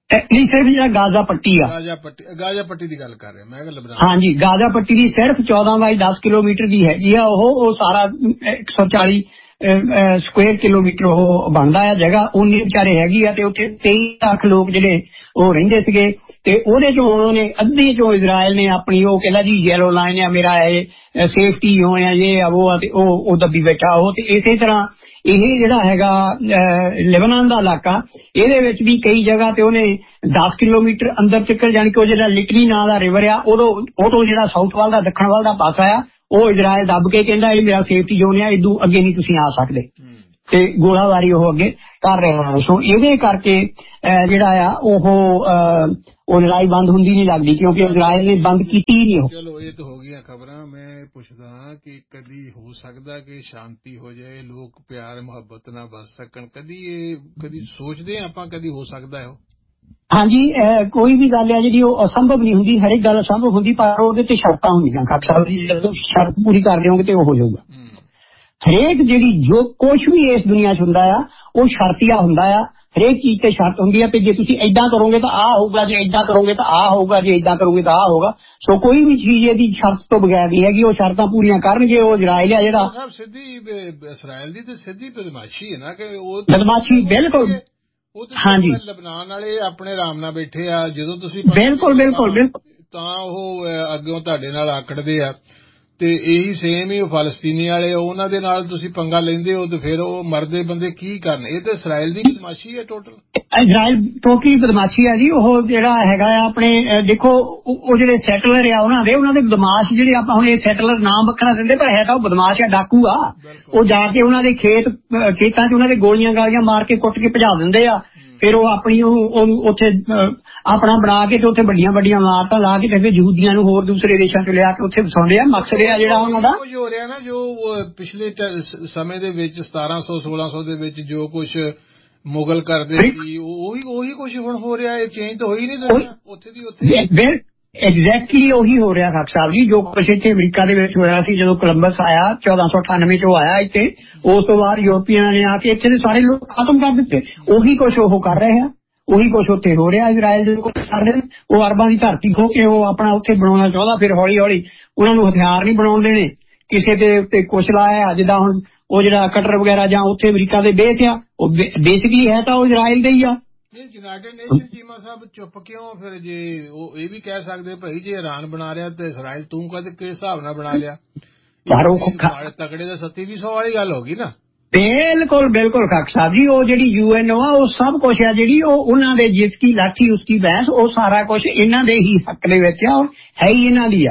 ਨਹੀਂ, ਸਿਰਫ ਜਿਹੜਾ ਗਾਜ਼ਾ ਪੱਟੀ ਆ, ਗਾਜ਼ਾ ਪੱਟੀ ਗਾਜ਼ਾ ਪੱਟੀ ਦੀ ਗੱਲ ਕਰ ਰਿਹਾ ਮੈਂ, ਲਬਨਾਨ। ਹਾਂਜੀ, ਗਾਜ਼ਾ ਪੱਟੀ ਦੀ ਸਿਰਫ ਚੌਦਾਂ ਬਾਈ ਦਸ ਕਿਲੋਮੀਟਰ ਦੀ ਹੈਗੀ ਆ ਉਹ ਉਹ ਸਾਰਾ ਇੱਕ ਸੌ ਚਾਲੀ ਸਕੁਅਰ ਕਿਲੋਮੀਟਰ ਉਹ ਬਣਦਾ ਆ ਜਗ੍ਹਾ, ਉਨੀ ਵਿਚਾਰੇ ਹੈਗੀ ਆ। ਤੇ ਉੱਥੇ ਤੇਈ ਲੱਖ ਲੋਕ ਜਿਹੜੇ ਉਹ ਰਹਿੰਦੇ ਸੀਗੇ, ਤੇ ਉਹਦੇ ਚੋਂ ਉਹਨੇ ਅੱਧੇ ਚੋਂ ਇਜ਼ਰਾਈਲ ਨੇ ਆਪਣੀ ਉਹ ਕਹਿੰਦਾ ਜੀ ਯੈਲੋ ਲਾਈਨ ਆ ਮੇਰਾ, ਇਹ ਸੇਫਟੀ ਜ਼ੋਨ ਆ, ਇਹ ਆ ਉਹ ਆ, ਤੇ ਉਹ ਉਹ ਦੱਬੀ ਬੈਠਾ ਉਹ। ਤੇ ਇਸੇ ਤਰ੍ਹਾਂ ਇਹ ਜਿਹੜਾ ਹੈਗਾ ਲੈਬਨਾਨ ਦਾ ਇਲਾਕਾ, ਇਹਦੇ ਵਿੱਚ ਵੀ ਕਈ ਜਗ੍ਹਾ ਤੇ ਉਹਨੇ ਦਸ ਕਿਲੋਮੀਟਰ ਅੰਦਰ ਤੱਕ, ਜਾਣੀ ਕਿ ਉਹ ਜਿਹੜਾ ਲਿਟਨੀ ਨਾਂ ਦਾ ਰਿਵਰ ਆ ਉਦੋਂ ਉਹ ਤੋਂ ਜਿਹੜਾ ਸਾਊਥ ਵੱਲ ਦਾ ਦੱਖਣ ਵੱਲ ਦਾ ਪਾਸਾ ਆ ਉਹ ਇਜ਼ਰਾਈਲ ਦੱਬ ਕੇ ਕਹਿੰਦਾ ਇਹ ਮੇਰਾ ਸੇਫਟੀ ਜ਼ੋਨ ਆ, ਇਦੋਂ ਅੱਗੇ ਨਹੀਂ ਤੁਸੀਂ ਆ ਸਕਦੇ, ਤੇ ਗੋਲਾਬਾਰੀ ਉਹ ਅੱਗੇ ਕਰ ਰਹੇ ਹਨ। ਸੋ ਇਹਦੇ ਕਰਕੇ ਜਿਹੜਾ ਆ ਉਹ ਉਹ ਲੜਾਈ ਬੰਦ ਹੁੰਦੀ ਨਹੀਂ ਲੱਗਦੀ, ਕਿਉਂਕਿ ਇਜ਼ਰਾਈਲ ਨੇ ਬੰਦ ਕੀਤੀ ਹੀ ਨਹੀਂ। ਚਲੋ ਇਹ ਤਾਂ ਹੋ ਗਈਆਂ ਖਬਰਾਂ। ਮੈਂ ਪੁੱਛਦਾ ਹਾਂ ਕਿ ਕਦੀ ਹੋ ਸਕਦਾ ਕਿ ਸ਼ਾਂਤੀ ਹੋ ਜਾਏ, ਲੋਕ ਪਿਆਰ ਮੁਹੱਬਤ ਨਾਲ ਬਸ ਸਕਣ, ਕਦੀ ਇਹ ਕਦੀ ਸੋਚਦੇ ਆਪਾਂ ਕਦੀ ਹੋ ਸਕਦਾ ਹੈ? ਹਾਂਜੀ, ਕੋਈ ਵੀ ਗੱਲ ਹੈ ਜਿਹੜੀ ਉਹ ਅਸੰਭਵ ਨਹੀਂ ਹੁੰਦੀ, ਹਰੇਕ ਗੱਲ ਅਸੰਭਵ ਹੁੰਦੀ, ਪਰ ਉਹਦੇ ਤੇ ਸ਼ਰਤਾਂ ਹੁੰਦੀਆਂ। ਖਾਲਸਾ ਸਾਹਿਬ ਜੀ, ਜਦੋਂ ਸ਼ਰਤ ਪੂਰੀ ਕਰ ਦਿਓਗੇ ਤੇ ਉਹ ਹੋ ਜਾਊਗਾ। ਹਰੇਕ ਜਿਹੜੀ ਜੋ ਕੁਛ ਵੀ ਇਸ ਦੁਨੀਆ 'ਚ ਹੁੰਦਾ ਆ ਉਹ ਸ਼ਰਤੀਆ ਹੁੰਦਾ ਆ, ਹਰੇਕ ਚੀਜ਼ ਤੇ ਸ਼ਰਤ ਹੁੰਦੀ ਆ ਕਿ ਜੇ ਤੁਸੀਂ ਏਦਾਂ ਕਰੋਗੇ ਤਾਂ ਆਹ ਹੋਊਗਾ, ਜੇ ਏਦਾਂ ਕਰੋਗੇ ਤਾਂ ਆਹ ਹੋਊਗਾ, ਜੇ ਏਦਾਂ ਕਰੋਗੇ ਤਾਂ ਆਹ ਹੋਊਗਾ। ਸੋ ਕੋਈ ਵੀ ਚੀਜ਼ ਇਹਦੀ ਸ਼ਰਤ ਤੋਂ ਬਗੈਰ ਨਹੀਂ ਹੈਗੀ, ਉਹ ਸ਼ਰਤਾਂ ਪੂਰੀਆਂ ਕਰਨਗੇ। ਉਹ ਇਜ਼ਰਾਈਲ ਆ ਜਿਹੜਾ ਸਿੱਧੀ ਇਸਰਾਇਲ ਦੀ ਤੇ ਸਿੱਧੀ ਬਦਮਾਸ਼ੀ ਹੈ ਨਾ, ਕਿ ਉਹ ਬਦਮਾਸ਼ੀ ਬਿਲਕੁਲ। ਉਹ ਤੇ ਹਾਂਜੀ, ਲਬਨਾਨ ਵਾਲੇ ਆਪਣੇ ਆਰਾਮ ਨਾਲ ਬੈਠੇ ਆ, ਜਦੋਂ ਤੁਸੀਂ ਬਿਲਕੁਲ ਬਿਲਕੁਲ ਬਿਲਕੁਲ ਤਾਂ ਉਹ ਅੱਗੋਂ ਤੁਹਾਡੇ ਨਾਲ ਆਕੜਦੇ ਆ। ਤੇ ਇਹੀ ਸੇਮ ਹੀ ਉਹ ਫਲਸਤੀਨੀ ਵਾਲੇ, ਉਹਨਾਂ ਦੇ ਨਾਲ ਤੁਸੀਂ ਪੰਗਾ ਲੈਂਦੇ ਹੋ ਤੇ ਫਿਰ ਉਹ ਮਰਦੇ ਬੰਦੇ ਕੀ ਕਰਨ? ਇਹ ਤਾਂ ਇਸਰਾਇਲ ਦੀ ਬਦਮਾਸ਼ੀ ਹੈ ਟੋਟਲ। ਇਜ਼ਰਾਇਲ ਟੋਟਲੀ ਬਦਮਾਸ਼ੀ ਹੈ ਜੀ। ਉਹ ਜਿਹੜਾ ਹੈਗਾ ਆ ਆਪਣੇ ਦੇਖੋ ਉਹ ਜਿਹੜੇ ਸੈਟਲਰ ਆ ਉਹਨਾਂ ਦੇ ਉਹਨਾਂ ਦੇ ਬਦਮਾਸ਼ ਜਿਹੜੇ ਆਪਾਂ ਹੁਣ ਇਹ ਸੈਟਲਰ ਨਾਮ ਵੱਖਰਾ ਦਿੰਦੇ, ਪਰ ਹੈ ਤਾਂ ਉਹ ਬਦਮਾਸ਼ ਆ, ਡਾਕੂ ਆ। ਉਹ ਜਾ ਕੇ ਉਹਨਾਂ ਦੇ ਖੇਤ ਖੇਤਾਂ 'ਚ ਉਹਨਾਂ ਦੇ ਗੋਲੀਆਂ ਗਾਲੀਆਂ ਮਾਰ ਕੇ ਕੁੱਟ ਕੇ ਭਜਾ ਦਿੰਦੇ ਆ। ਫਿਰ ਉਹ ਆਪਣੀ ਉਹ ਉੱਥੇ ਆਪਣਾ ਬਣਾ ਕੇ ਤੇ ਉੱਥੇ ਵੱਡੀਆਂ ਵੱਡੀਆਂ ਇਮਾਰਤਾਂ ਲਾ ਕੇ ਤੇ ਫਿਰ ਯਹੂਦੀਆਂ ਨੂੰ ਹੋਰ ਦੂਸਰੇ ਦੇਸ਼ਾਂ 'ਚ ਲਿਆ ਕੇ ਉੱਥੇ ਵਸਾਉਂਦੇ ਆ। ਮਕਸਦ ਇਹ ਆ ਜਿਹੜਾ ਉਹਨਾਂ ਦਾ ਹੋ ਰਿਹਾ ਨਾ, ਜੋ ਪਿਛਲੇ ਸਮੇਂ ਦੇ ਵਿੱਚ ਸਤਾਰਾਂ ਸੌ ਸੋਲਾਂ ਸੌ ਦੇ ਵਿੱਚ ਜੋ ਕੁਛ ਮੁਗਲ ਕਰਦੇ ਸੀ ਉਹੀ ਉਹੀ ਕੁਛ ਹੁਣ ਹੋ ਰਿਹਾ। ਇਹ ਚੇਂਜ ਤਾਂ ਹੋਈ ਨਹੀਂ ਰਿਹਾ ਉੱਥੇ ਦੀ ਉੱਥੇ। ਐਗਜ਼ੈਕਟਲੀ ਉਹੀ ਹੋ ਰਿਹਾ ਖਾਕ ਸਾਹਿਬ ਜੀ, ਜੋ ਕੁਛ ਇੱਥੇ ਅਮਰੀਕਾ ਦੇ ਵਿੱਚ ਹੋਇਆ ਸੀ ਜਦੋਂ ਕੋਲੰਬਸ ਆਇਆ ਚੌਦਾਂ ਸੌ ਅਠਾਨਵੇਂ 'ਚ ਉਹ ਆਇਆ ਇੱਥੇ। ਉਸ ਤੋਂ ਬਾਅਦ ਯੂਰਪੀਅਨਾਂ ਨੇ ਆ ਕੇ ਇੱਥੇ ਦੇ ਸਾਰੇ ਲੋਕ ਖਤਮ ਕਰ ਦਿੱਤੇ। ਉਹੀ ਕੁਛ ਉਹ ਕਰ ਰਹੇ ਆ, ਉਹੀ ਕੁਛ ਉੱਥੇ ਹੋ ਰਿਹਾ। ਇਜ਼ਰਾਇਲ ਦੇ ਕੁਛ ਕਰ ਰਹੇ, ਉਹ ਅਰਬਾਂ ਦੀ ਧਰਤੀ ਖੋ ਕੇ ਉਹ ਆਪਣਾ ਉੱਥੇ ਬਣਾਉਣਾ ਚਾਹੁੰਦਾ। ਫਿਰ ਹੌਲੀ ਹੌਲੀ ਉਹਨਾਂ ਨੂੰ ਹਥਿਆਰ ਨਹੀਂ ਬਣਾਉਣ ਦੇਣੇ, ਕਿਸੇ ਦੇ ਉੱਤੇ ਕੁਛ ਲਾਇਆ। ਜਿੱਦਾਂ ਹੁਣ ਉਹ ਜਿਹੜਾ ਕਟਰ ਵਗੈਰਾ ਜਾਂ ਉੱਥੇ ਅਮਰੀਕਾ ਦੇ ਬੇਸ ਆ, ਉਹ ਬੇਸਿਕਲੀ ਹੈ ਤਾਂ ਉਹ ਇਜ਼ਰਾਇਲ ਦੇ ਹੀ ਆ। ਯੂਨਾਈਟਿਡ ਨੇਸ਼ਨ ਚੀਮਾ ਸਾਹਿਬ ਚੁੱਪ ਕਿਉਂ ਫਿਰ? ਜੇ ਉਹ ਇਹ ਵੀ ਕਹਿ ਸਕਦੇ ਭਾਈ ਜੇ ਇਰਾਨ ਬਣਾ ਰਿਹਾ ਤੇ ਇਜ਼ਰਾਇਲ ਤੂੰ ਕਦੇ ਕਿਸ ਹਿਸਾਬ ਨਾਲ ਬਣਾ ਲਿਆ? ਤਕੜੇ ਦਾ ਸੱਤੀ ਵੀ ਸੌ ਵਾਲੀ ਗੱਲ ਹੋ ਗਈ ਨਾ। ਬਿਲਕੁਲ ਬਿਲਕੁਲ ਖਾਕ ਸਾਹਿਬ ਜੀ, ਉਹ ਜਿਹੜੀ ਯੂ ਐਨ ਓ ਆ ਉਹ ਸਭ ਕੁਛ ਆ ਜਿਹੜੀ ਉਹ ਉਹਨਾਂ ਦੇ ਜਿਸ ਕੀ ਲਾਠੀ ਉਸ ਕੀ ਬਹਿਸ, ਉਹ ਸਾਰਾ ਕੁਛ ਇਹਨਾਂ ਦੇ ਹੀ ਹੱਕ ਦੇ ਵਿੱਚ ਆ, ਹੈ ਹੀ ਇਹਨਾਂ ਦੀ ਆ।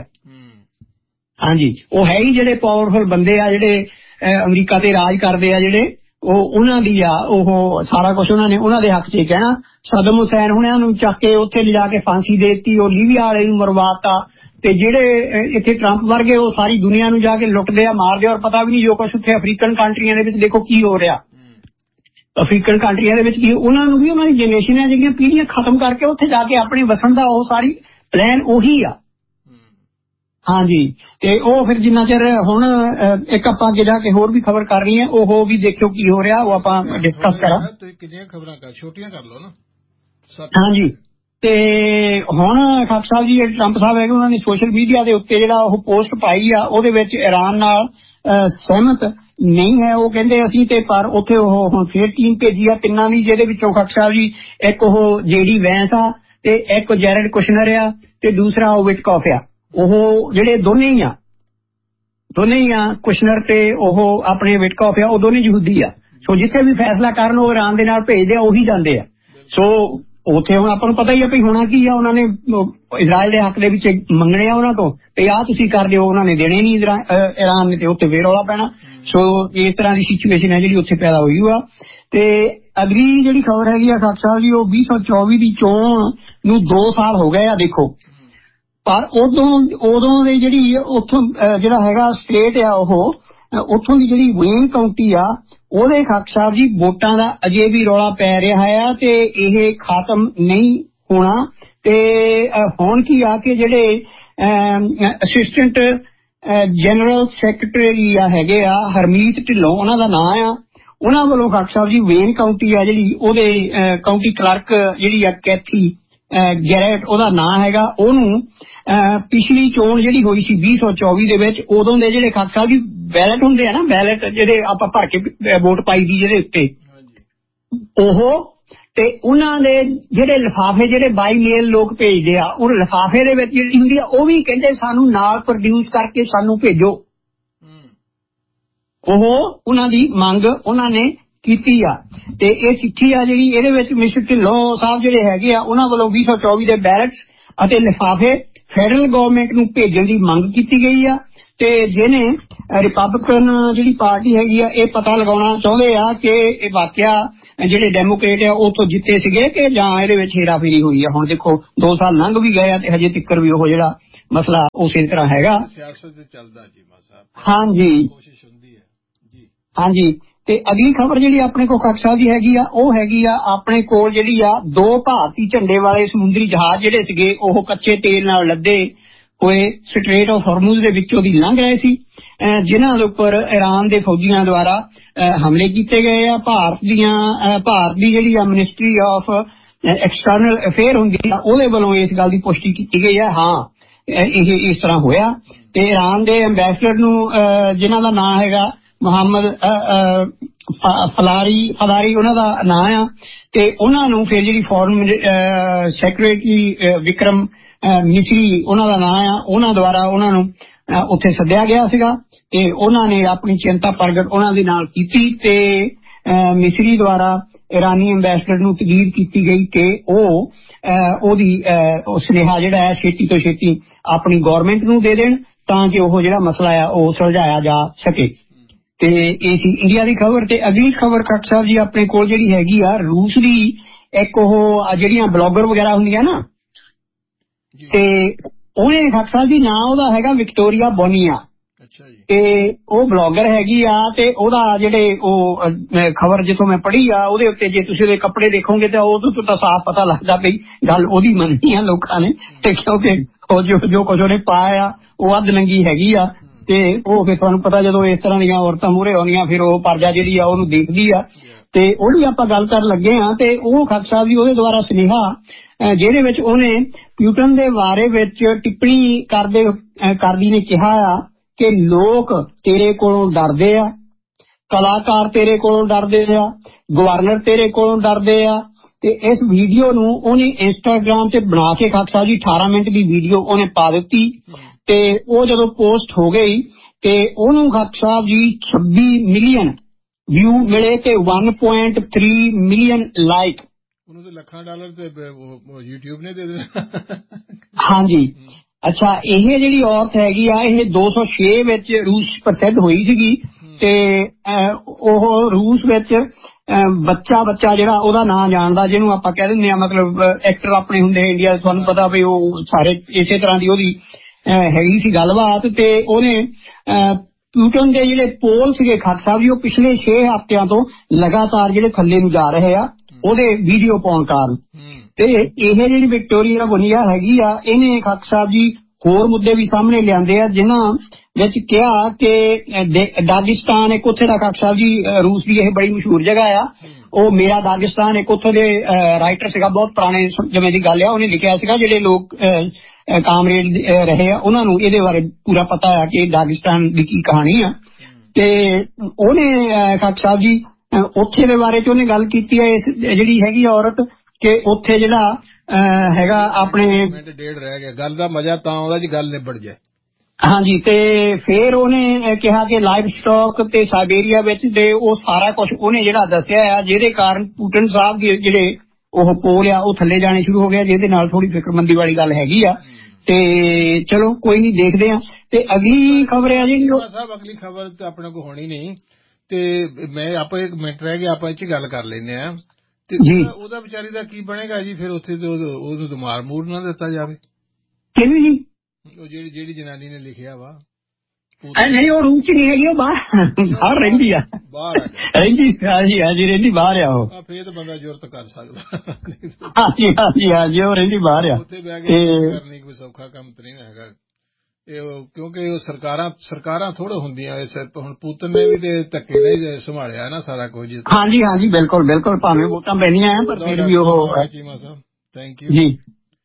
ਹਾਂਜੀ, ਉਹ ਹੈ ਹੀ ਜਿਹੜੇ ਪਾਵਰਫੁਲ ਬੰਦੇ ਆ ਜਿਹੜੇ ਅਮਰੀਕਾ ਤੇ ਰਾਜ ਕਰਦੇ ਆ ਜਿਹੜੇ, ਉਹ ਉਹਨਾਂ ਦੀ ਆ। ਉਹ ਸਾਰਾ ਕੁਛ ਉਹਨਾਂ ਨੇ ਉਹਨਾਂ ਦੇ ਹੱਕ 'ਚ ਕਹਿਣਾ। ਸਦਮ ਹੁਸੈਨ ਹੁਣਿਆਂ ਨੂੰ ਚੱਕ ਕੇ ਉੱਥੇ ਲਿਜਾ ਕੇ ਫਾਂਸੀ ਦੇ ਦਿੱਤੀ, ਉਹ ਲੀਬੀਆ ਵਾਲੇ ਨੂੰ ਮਰਵਾਤਾ। ਤੇ ਜਿਹੜੇ ਇੱਥੇ ਟਰੰਪ ਵਰਗੇ ਉਹ ਸਾਰੀ ਦੁਨੀਆ ਨੂੰ ਜਾ ਕੇ ਲੁੱਟਦੇ ਆ, ਮਾਰਦੇ, ਔਰ ਪਤਾ ਵੀ ਨਹੀਂ ਜੋ ਕੁਛ ਉੱਥੇ ਅਫਰੀਕਨ ਕੰਟਰੀਆਂ ਦੇ ਵਿੱਚ ਦੇਖੋ ਕੀ ਹੋ ਰਿਹਾ। ਅਫਰੀਕਨ ਕੰਟਰੀਆਂ ਦੇ ਵਿੱਚ ਕੀ ਉਹਨਾਂ ਨੂੰ ਵੀ ਉਹਨਾਂ ਦੀ ਜਨਰੇਸ਼ਨ ਹੈ ਜਿਹੜੀਆਂ ਪੀੜ੍ਹੀਆਂ ਖਤਮ ਕਰਕੇ ਉੱਥੇ ਜਾ ਕੇ ਆਪਣੇ ਵਸਣ ਦਾ ਉਹ ਸਾਰੀ ਪਲਾਨ ਉਹੀ ਆ। ਹਾਂਜੀ, ਤੇ ਉਹ ਫਿਰ ਜਿੰਨਾ ਚਿਰ ਹੁਣ ਇੱਕ ਆਪਾਂ ਅੱਗੇ ਜਾ ਕੇ ਹੋਰ ਵੀ ਖਬਰ ਕਰ ਰਹੀ ਹੈ, ਉਹ ਵੀ ਦੇਖਿਓ ਕੀ ਹੋ ਰਿਹਾ, ਉਹ ਆਪਾਂ ਡਿਸਕਸ ਕਰਾਂ। ਕਿੰਨੀਆਂ ਖਬਰਾਂ ਕਰ ਛੋਟੀਆਂ ਕਰ ਲਓ ਨਾ। ਹਾਂਜੀ, ਤੇ ਹੁਣ ਖਾਕ ਸਾਹਿਬ ਜੀ ਜਿਹੜੇ ਟਰੰਪ ਸਾਹਿਬ ਹੈਗੇ ਉਹਨਾਂ ਨੇ ਸੋਸ਼ਲ ਮੀਡੀਆ ਦੇ ਉੱਤੇ ਜਿਹੜਾ ਉਹ ਪੋਸਟ ਪਾਈ ਆ, ਉਹਦੇ ਵਿੱਚ ਇਰਾਨ ਨਾਲ ਸਹਿਮਤ ਨਹੀਂ ਹੈ। ਉਹ ਕਹਿੰਦੇ ਅਸੀਂ ਤੇ ਪਰ ਉੱਥੇ ਉਹ ਹੁਣ ਫੇਰ ਟੀਮ ਭੇਜੀ ਆ ਤਿੰਨਾਂ ਦੀ, ਜਿਹਦੇ ਵਿੱਚੋਂ ਖਾਕ ਸਾਹਿਬ ਜੀ ਇੱਕ ਉਹ ਜੇਡੀ ਵੈਂਸ ਆ, ਤੇ ਇੱਕ ਜੈਰਡ ਕੁਸ਼ਨਰ ਆ, ਤੇ ਦੂਸਰਾ ਉਹ ਵਿਟਕੌਫ ਆ। ਉਹ ਜਿਹੜੇ ਦੋਨੇ ਹੀ ਆ ਦੋਨੇ ਹੀ ਆ ਕੁਸ਼ਨਰ ਤੇ ਉਹ ਆਪਣੇ ਵਿਟਕੌਫ ਆ, ਉਹ ਦੋਨੇ ਯਹੂਦੀ ਆ। ਸੋ ਜਿੱਥੇ ਵੀ ਫੈਸਲਾ ਕਰਨ ਉਹ ਇਰਾਨ ਦੇ ਨਾਲ ਭੇਜਦੇ ਆ, ਉਹੀ ਜਾਂਦੇ ਆ। ਸੋ ਉੱਥੇ ਹੁਣ ਆਪਾਂ ਨੂੰ ਪਤਾ ਹੀ ਆ ਵੀ ਹੋਣਾ ਕੀ ਆ। ਉਹਨਾਂ ਨੇ ਇਜ਼ਰਾਇਲ ਦੇ ਹੱਕ ਦੇ ਵਿੱਚ ਮੰਗਣੇ ਆ ਉਹਨਾਂ ਤੋਂ, ਤੇ ਆਹ ਤੁਸੀਂ ਕਰ ਦਿਓ, ਉਹਨਾਂ ਨੇ ਦੇਣੇ ਨਹੀਂ ਇਰਾਨ ਨੇ, ਤੇ ਉੱਥੇ ਫੇਰ ਰੌਲਾ ਪੈਣਾ। ਸੋ ਇਸ ਤਰ੍ਹਾਂ ਦੀ ਸਿਚੁਏਸ਼ਨ ਹੈ ਜਿਹੜੀ ਉੱਥੇ ਪੈਦਾ ਹੋਈ ਆ। ਤੇ ਅਗਲੀ ਜਿਹੜੀ ਖਬਰ ਹੈਗੀ ਆ ਖਾਕ ਸਾਹਿਬ ਜੀ, ਉਹ ਵੀਹ ਸੌ ਚੌਵੀ ਦੀ ਚੋਣ ਨੂੰ ਦੋ ਸਾਲ ਹੋ ਗਏ ਆ ਦੇਖੋ। ਪਰ ਉਦੋਂ ਉਦੋਂ ਦੇ ਜਿਹੜੀ ਉੱਥੋਂ ਜਿਹੜਾ ਹੈਗਾ ਸਟੇਟ ਆ, ਉਹ ਉੱਥੋਂ ਦੀ ਜਿਹੜੀ ਵੇਨ ਕਾਉਂਟੀ ਆ, ਉਹਦੇ ਖਾਕ ਸਾਹਿਬ ਜੀ ਵੋਟਾਂ ਦਾ ਅਜੇ ਵੀ ਰੌਲਾ ਪੈ ਰਿਹਾ ਆ, ਤੇ ਇਹ ਖਾਤਮ ਨਹੀਂ ਹੋਣਾ। ਤੇ ਹੁਣ ਕੀ ਆ ਕਿ ਜਿਹੜੇ ਅਸਿਸਟੈਂਟ ਜਨਰਲ ਸੈਕਟਰੀ ਆ ਹੈਗੇ ਆ ਹਰਮੀਤ ਢਿੱਲੋਂ ਉਹਨਾਂ ਦਾ ਨਾਂ ਆ, ਉਹਨਾਂ ਵੱਲੋਂ ਖਾਕ ਸਾਹਿਬ ਜੀ ਵੇਨ ਕਾਉਂਟੀ ਆ ਜਿਹੜੀ ਉਹਦੇ ਕਾਉਂਟੀ ਕਲਰਕ ਜਿਹੜੀ ਆ ਕੈਥੀ ਗੈਰੇਟ ਉਹਦਾ ਨਾਂ ਹੈਗਾ, ਉਹਨੂੰ ਪਿਛਲੀ ਚੋਣ ਜਿਹੜੀ ਹੋਈ ਸੀ ਵੀਹ ਸੌ ਚੌਵੀ ਦੇ ਵਿੱਚ, ਉਦੋਂ ਦੇ ਜਿਹੜੇ ਖਾਕ ਸਾਹਿਬ ਜੀ ਬੈਲਟ ਹੁੰਦੇ ਆ ਨਾ, ਬੈਲਟ ਜਿਹੜੇ ਆਪਾਂ ਭਰ ਕੇ ਵੋਟ ਪਾਈ ਦੀ ਜਿਹਦੇ ਉੱਤੇ, ਉਹ ਤੇ ਉਹਨਾਂ ਦੇ ਜਿਹੜੇ ਲਿਫਾਫੇ ਜਿਹੜੇ ਬਾਈ ਮੇਲ ਲੋਕ ਭੇਜਦੇ ਆ, ਉਹ ਲਿਫਾਫੇ ਦੇ ਵਿੱਚ ਜਿਹੜੀ ਹੁੰਦੀ ਆ ਉਹ ਵੀ ਕਹਿੰਦੇ ਸਾਨੂੰ ਨਾਲ ਪ੍ਰੋਡਿਊਸ ਕਰਕੇ ਸਾਨੂੰ ਭੇਜੋ। ਉਹ ਉਹਨਾਂ ਦੀ ਮੰਗ ਉਹਨਾਂ ਨੇ ਕੀਤੀ ਆ। ਤੇ ਇਹ ਚਿੱਠੀ ਆ ਜਿਹੜੀ, ਇਹਦੇ ਵਿੱਚ ਮਿਸਟਰ ਢਿੱਲੋਂ ਸਾਹਿਬ ਜਿਹੜੇ ਹੈਗੇ ਆ ਉਹਨਾਂ ਵੱਲੋਂ ਵੀਹ ਸੌ ਚੌਵੀ ਦੇ ਬੈਲਟਸ ਅਤੇ ਲਿਫਾਫੇ ਫੈਡਰਲ ਗਵਰਨਮੈਂਟ ਨੂੰ ਭੇਜਣ ਦੀ ਮੰਗ ਕੀਤੀ ਗਈ ਆ। ਤੇ ਜਿਹਨੇ ਰਿਪਬਲਿਕਨ ਜਿਹੜੀ ਪਾਰਟੀ ਹੈਗੀ ਆ ਇਹ ਪਤਾ ਲਗਾਉਣਾ ਚਾਹੁੰਦੇ ਆ ਕਿ ਇਹ ਵਾਕਿਆ ਜਿਹੜੇ ਡੈਮੋਕ੍ਰੇਟ ਆ ਉਹ ਤੋਂ ਜਿੱਤੇ ਸੀਗੇ ਕਿ ਜਾਂ ਇਹਦੇ ਵਿੱਚ ਹੇਰਾਫੇਰੀ ਹੋਈ ਆ। ਹੁਣ ਦੇਖੋ ਦੋ ਸਾਲ ਲੰਘ ਵੀ ਗਏ ਆ ਤੇ ਹਜੇ ਤੱਕ ਵੀ ਉਹ ਜਿਹੜਾ ਮਸਲਾ ਉਸੇ ਤਰ੍ਹਾਂ ਹੈਗਾ। ਸਿਆਸਤ ਚੱਲਦਾ ਜੀ ਸਾਹਿਬ। ਹਾਂਜੀ ਕੋਸ਼ਿਸ਼ ਹੁੰਦੀ ਹੈ ਜੀ। ਹਾਂਜੀ। ਤੇ ਅਗਲੀ ਖਬਰ ਜਿਹੜੀ ਆਪਣੇ ਕੋਲ ਖਾਕ ਸਾਹਿਬ ਦੀ ਹੈਗੀ ਆ ਉਹ ਹੈਗੀ ਆ ਆਪਣੇ ਕੋਲ ਜਿਹੜੀ ਆ ਦੋ ਭਾਰਤੀ ਝੰਡੇ ਵਾਲੇ ਸਮੁੰਦਰੀ ਜਹਾਜ਼ ਜਿਹੜੇ ਸੀਗੇ ਉਹ ਕੱਚੇ ਤੇਲ ਨਾਲ ਲੱਦੇ ਹੋਏ ਸਟ੍ਰੇਟ ਆਫ ਹਾਰਮੂਜ਼ ਦੇ ਵਿੱਚੋਂ ਦੀ ਲੰਘ ਰਹੇ ਸੀ, ਜਿਨ੍ਹਾਂ ਦੇ ਉੱਪਰ ਈਰਾਨ ਦੇ ਫੌਜੀਆਂ ਦੁਆਰਾ ਹਮਲੇ ਕੀਤੇ ਗਏ ਆ। ਭਾਰਤ ਦੀਆਂ ਭਾਰਤ ਦੀ ਜਿਹੜੀ ਆ ਮਿਨਿਸਟਰੀ ਆਫ ਐਕਸਟਰਨਲ ਅਫੇਅਰ ਹੁੰਦੀ ਆ ਉਹਦੇ ਵੱਲੋਂ ਇਸ ਗੱਲ ਦੀ ਪੁਸ਼ਟੀ ਕੀਤੀ ਗਈ ਆ, ਹਾਂ ਇਹ ਇਸ ਤਰ੍ਹਾਂ ਹੋਇਆ। ਤੇ ਈਰਾਨ ਦੇ ਐਂਬੈਸਡਰ ਨੂੰ ਜਿਨ੍ਹਾਂ ਦਾ ਨਾਂ ਹੈਗਾ ਮੁਹੰਮਦ ਫਲਾਰੀ ਫਲਾਰੀ ਉਹਨਾਂ ਦਾ ਨਾਂ ਆ, ਤੇ ਉਹਨਾਂ ਨੂੰ ਫਿਰ ਜਿਹੜੀ ਫੋਰਨ ਸੈਕਟਰੀ ਵਿਕਰਮ ਮਿਸਰੀ ਉਹਨਾਂ ਦਾ ਨਾਂ ਆ, ਉਹਨਾਂ ਦੁਆਰਾ ਉਹਨਾਂ ਨੂੰ ਉੱਥੇ ਸੱਦਿਆ ਗਿਆ ਸੀਗਾ ਤੇ ਉਹਨਾਂ ਨੇ ਆਪਣੀ ਚਿੰਤਾ ਪ੍ਰਗਟ ਉਹਨਾਂ ਦੇ ਨਾਲ ਕੀਤੀ। ਤੇ ਮਿਸਰੀ ਦੁਆਰਾ ਈਰਾਨੀ ਐਂਬੈਸਡਰ ਨੂੰ ਤਕੀਦ ਕੀਤੀ ਗਈ ਕਿ ਉਹ ਉਹਦੀ ਸੁਨੇਹਾ ਜਿਹੜਾ ਹੈ ਛੇਤੀ ਤੋਂ ਛੇਤੀ ਆਪਣੀ ਗੌਰਮੈਂਟ ਨੂੰ ਦੇ ਦੇਣ ਤਾਂ ਕਿ ਉਹ ਜਿਹੜਾ ਮਸਲਾ ਆ ਉਹ ਸੁਲਝਾਇਆ ਜਾ ਸਕੇ। ਤੇ ਇਹ ਸੀ ਇੰਡੀਆ ਦੀ ਖਬਰ। ਤੇ ਅਗਲੀ ਖਬਰ ਖਾਕ ਸਾਹਿਬ ਜੀ ਆਪਣੇ ਕੋਲ ਜਿਹੜੀ ਹੈਗੀ ਆ ਰੂਸ ਦੀ, ਇੱਕ ਉਹ ਜਿਹੜੀਆਂ ਬਲੌਗਰ ਵਗੈਰਾ ਹੁੰਦੀਆਂ ਨਾ, ਤੇ ਉਹਨੇ ਖਾਕ ਸਾਹਿਬ ਜੀ ਨਾਂ ਉਹਦਾ ਹੈਗਾ ਵਿਕਟੋਰੀਆ ਬੋਨੀਆ। ਅੱਛਾ ਜੀ। ਤੇ ਉਹ ਬਲੌਗਰ ਹੈਗੀ ਆ ਤੇ ਉਹਦਾ ਜਿਹੜੇ ਉਹ ਖਬਰ ਜਿੱਥੋਂ ਮੈਂ ਪੜ੍ਹੀ ਆ ਉਹਦੇ ਉੱਤੇ ਜੇ ਤੁਸੀਂ ਉਹਦੇ ਕੱਪੜੇ ਦੇਖੋਗੇ ਤਾਂ ਉਹਦੇ ਤੋਂ ਤਾਂ ਸਾਫ਼ ਪਤਾ ਲੱਗਦਾ ਬਈ ਗੱਲ ਉਹਦੀ ਮੰਨਣੀ ਆ ਲੋਕਾਂ ਨੇ, ਤੇ ਕਿਉਂਕਿ ਉਹ ਜੋ ਜੋ ਕੁਝ ਉਹਨੇ ਪਾਇਆ ਉਹ ਅੱਧ ਨੰਗੀ ਹੈਗੀ ਆ। ਤੇ ਉਹ ਫਿਰ ਤੁਹਾਨੂੰ ਪਤਾ ਜਦੋਂ ਇਸ ਤਰ੍ਹਾਂ ਦੀਆਂ ਔਰਤਾਂ ਮੂਹਰੇ ਆਉਂਦੀਆਂ ਫਿਰ ਉਹ ਪਰਜਾ ਜਿਹੜੀ ਆ ਉਹਨੂੰ ਦੇਖਦੀ ਆ। ਤੇ ਉਹਦੀ ਆਪਾਂ ਗੱਲ ਕਰਨ ਲੱਗੇ ਆ। ਤੇ ਉਹ ਖਾਕ ਸਾਹਿਬ ਜੀ ਉਹਦੇ ਦੁਆਰਾ ਸੁਨੇਹਾ ਜਿਹਦੇ ਵਿੱਚ ਉਹਨੇ ਪਿਊਟਨ ਦੇ ਬਾਰੇ ਵਿੱਚ ਟਿੱਪਣੀ ਕਰਦੇ ਕਰਦੀ ਨੇ ਕਿਹਾ ਆ ਕਿ ਲੋਕ ਤੇਰੇ ਕੋਲੋਂ ਡਰਦੇ ਆ, ਕਲਾਕਾਰ ਤੇਰੇ ਕੋਲੋਂ ਡਰਦੇ ਆ, ਗਵਰਨਰ ਤੇਰੇ ਕੋਲੋਂ ਡਰਦੇ ਆ। ਤੇ ਇਸ ਵੀਡੀਓ ਨੂੰ ਉਹਨੇ ਇੰਸਟਾਗ੍ਰਾਮ ਤੇ ਬਣਾ ਕੇ ਖਾਕ ਸਾਹਿਬ ਜੀ ਅਠਾਰਾਂ ਮਿੰਟ ਦੀ ਵੀਡੀਓ ਉਹਨੇ ਪਾ ਦਿੱਤੀ। ਤੇ ਉਹ ਜਦੋਂ ਪੋਸਟ ਹੋ ਗਈ ਤੇ ਉਹਨੂੰ ਖਾਕ ਸਾਹਿਬ ਜੀ ਛੱਬੀ ਮਿਲੀਅਨ ਵਿਊ ਮਿਲੇ ਤੇ ਇੱਕ ਪੁਆਇੰਟ ਤਿੰਨ ਮਿਲੀਅਨ ਲਾਈਕ। ਉਹਨੂੰ ਤੇ ਲੱਖਾਂ ਡਾਲਰ ਤੇ YouTube ਨੇ ਦੇ ਦੇਣਾ। ਹਾਂਜੀ। ਅੱਛਾ, ਇਹ ਜਿਹੜੀ ਔਰਤ ਹੈਗੀ ਆ ਇਹ ਦੋ ਸੌ ਛੇ ਵਿੱਚ ਰੂਸ ਪ੍ਰਸਿੱਧ ਹੋਈ ਸੀਗੀ ਤੇ ਉਹ ਰੂਸ ਵਿੱਚ ਬੱਚਾ ਬੱਚਾ ਜਿਹੜਾ ਉਹਦਾ ਨਾਂ ਜਾਣਦਾ, ਜਿਹਨੂੰ ਆਪਾਂ ਕਹਿ ਦਿੰਦੇ ਆ ਮਤਲਬ ਐਕਟਰ ਆਪਣੇ ਹੁੰਦੇ ਇੰਡੀਆ, ਤੁਹਾਨੂੰ ਪਤਾ ਵੀ ਉਹ ਸਾਰੇ ਇਸੇ ਤਰ੍ਹਾਂ ਦੀ ਉਹਦੀ ਹੈਗੀ ਸੀ ਗੱਲਬਾਤ। ਤੇ ਉਹਨੇ ਪਿਊਟਨ ਦੇ ਜਿਹੜੇ ਪੋਲ ਸੀਗੇ ਖਾਕ ਸਾਹਿਬ ਜੀ ਉਹ ਪਿਛਲੇ ਛੇ ਹਫ਼ਤਿਆਂ ਤੋਂ ਲਗਾਤਾਰ ਜਿਹੜੇ ਥੱਲੇ ਨੂੰ ਜਾ ਰਹੇ ਆ ਉਹਦੇ ਵੀਡੀਓ ਪਾਉਣ ਕਾਰਨ। ਤੇ ਇਹ ਜਿਹੜੀ ਵਿਕਟੋਰੀਆ ਬੋਨੀਆ ਹੈਗੀ ਆ ਇਹਨੇ ਖਾਕ ਸਾਹਿਬ ਜੀ ਹੋਰ ਮੁੱਦੇ ਵੀ ਸਾਹਮਣੇ ਲਿਆਂਦੇ ਆ, ਜਿਨ੍ਹਾਂ ਵਿੱਚ ਕਿਹਾ ਕਿ ਦਾਗਿਸਤਾਨ ਇੱਕ ਉੱਥੇ ਦਾ ਖਾਕ ਸਾਹਿਬ ਜੀ ਰੂਸ ਦੀ ਇਹ ਬੜੀ ਮਸ਼ਹੂਰ ਜਗ੍ਹਾ ਆ, ਉਹ ਮੇਰਾ ਦਾਗਿਸਤਾਨ ਇੱਕ ਉੱਥੇ ਦੇ ਰਾਈਟਰ ਸੀਗਾ, ਬਹੁਤ ਪੁਰਾਣੇ ਸਮੇਂ ਦੀ ਗੱਲ ਆ, ਉਹਨੇ ਲਿਖਿਆ ਸੀਗਾ ਜਿਹੜੇ ਲੋਕ ਕਾਮਰੇਡ ਰਹੇ ਆ ਉਹਨਾਂ ਨੂੰ ਇਹਦੇ ਬਾਰੇ ਪੂਰਾ ਪਤਾ ਆ ਕਿ ਦਾਗਿਸਤਾਨ ਦੀ ਕੀ ਕਹਾਣੀ ਆ। ਤੇ ਉਹਨੇ ਖਾਕ ਸਾਹਿਬ ਜੀ ਉੱਥੇ ਦੇ ਬਾਰੇ ਚ ਉਹਨੇ ਗੱਲ ਕੀਤੀ ਹੈ ਇਸ ਜਿਹੜੀ ਹੈਗੀ ਔਰਤ ਕਿ ਉੱਥੇ ਜਿਹੜਾ ਹੈਗਾ ਆਪਣੇ ਡੇਢ ਰਹਿ ਗਿਆ, ਗੱਲ ਦਾ ਮਜ਼ਾ ਤਾਂ ਆਉਂਦਾ ਜੀ ਗੱਲ ਨਿਬੜ ਜਾਏ। ਹਾਂਜੀ। ਤੇ ਫਿਰ ਉਹਨੇ ਕਿਹਾ ਕਿ ਲਾਈਵ ਸਟਾਕ ਤੇ ਸਾਈਬੇਰੀਆ ਵਿੱਚ ਤੇ ਉਹ ਸਾਰਾ ਕੁਝ ਉਹਨੇ ਜਿਹੜਾ ਦੱਸਿਆ ਆ ਜਿਹਦੇ ਕਾਰਨ ਪੁਟਿਨ ਸਾਹਿਬ ਦੇ ਜਿਹੜੇ ਉਹ ਪੋਲ ਆ ਉਹ ਥੱਲੇ ਜਾਣੇ ਸ਼ੁਰੂ ਹੋ ਗਿਆ, ਜਿਹਦੇ ਨਾਲ ਥੋੜੀ ਫਿਕਰਮੰਦੀ ਵਾਲੀ ਗੱਲ ਹੈਗੀ ਆ। ਤੇ ਚਲੋ ਕੋਈ ਨਹੀਂ ਦੇਖਦੇ ਆ। ਤੇ ਅਗਲੀ ਖਬਰ ਹੈ ਜੀ ਸਾਹਿਬ, ਅਗਲੀ ਖਬਰ ਤਾਂ ਆਪਣੇ ਕੋਲ ਹੋਣੀ ਨਹੀਂ ਤੇ ਮੈਂ ਆਪਾਂ ਇੱਕ ਮਿੰਟ ਰਹਿ ਗਿਆ, ਆਪਾਂ ਇਹ ਚ ਗੱਲ ਕਰ ਲੈਂਦੇ ਆ। ਤੇ ਉਹਦਾ ਵਿਚਾਰੀ ਦਾ ਕੀ ਬਣੇਗਾ ਜੀ ਫਿਰ ਉੱਥੇ ਉਹਨੂੰ ਤਾਂ ਮਾਰ ਮੂਰ ਨਾ ਦਿੱਤਾ ਜਾਵੇ। ਕਿਵੇਂ ਜੀ? ਉਹ ਜਿਹੜੀ ਜਿਹੜੀ ਜਨਾਨੀ ਨੇ ਲਿਖਿਆ ਵਾ ਨਹੀਂ ਉਹ ਰੂਮ ਚ ਨਹੀਂ ਹੈਗੀ, ਉਹ ਬਾਹਰ ਬਾਹਰ ਰਹਿੰਦੀ ਆ, ਬਾਹਰ ਰਹਿੰਦੀ। ਹਾਂਜੀ ਹਾਂਜੀ ਰਹਿੰਦੀ ਬਾਹਰ ਆ ਉਹ। ਫੇਰ ਤਾਂ ਬੰਦਾ ਜ਼ਰੂਰਤ ਕਰ ਸਕਦਾ। ਹਾਂਜੀ ਹਾਂਜੀ ਹਾਂਜੀ ਉਹ ਰਹਿੰਦੀ ਬਾਹਰ ਆ। ਉੱਥੇ ਬਹਿ ਕੇ ਕਰਨੀ ਕੋਈ ਸੌਖਾ ਕੰਮ ਤਾਂ ਨਹੀਂ ਹੈਗਾ। ਕਿਉਂਕਿ ਉਹ ਸਰਕਾਰਾਂ ਸਰਕਾਰਾਂ ਥੋੜ੍ਹਾ ਹੁੰਦੀਆਂ। ਹੁਣ ਪੁੱਤਰ ਨੇ ਵੀ ਤੇ ਧੱਕੇ ਨਹੀਂ ਸੰਭਾਲਿਆ ਨਾ ਸਾਰਾ ਕੁਝ। ਹਾਂਜੀ ਹਾਂਜੀ ਬਿਲਕੁਲ ਬਿਲਕੁਲ, ਭਾਵੇਂ ਵੋਟਾਂ ਪੈਣੀਆਂ ਪਰ ਫਿਰ ਵੀ ਉਹ। ਚੀਮਾ ਸਾਹਿਬ ਥੈਂਕ ਯੂ ਜੀ।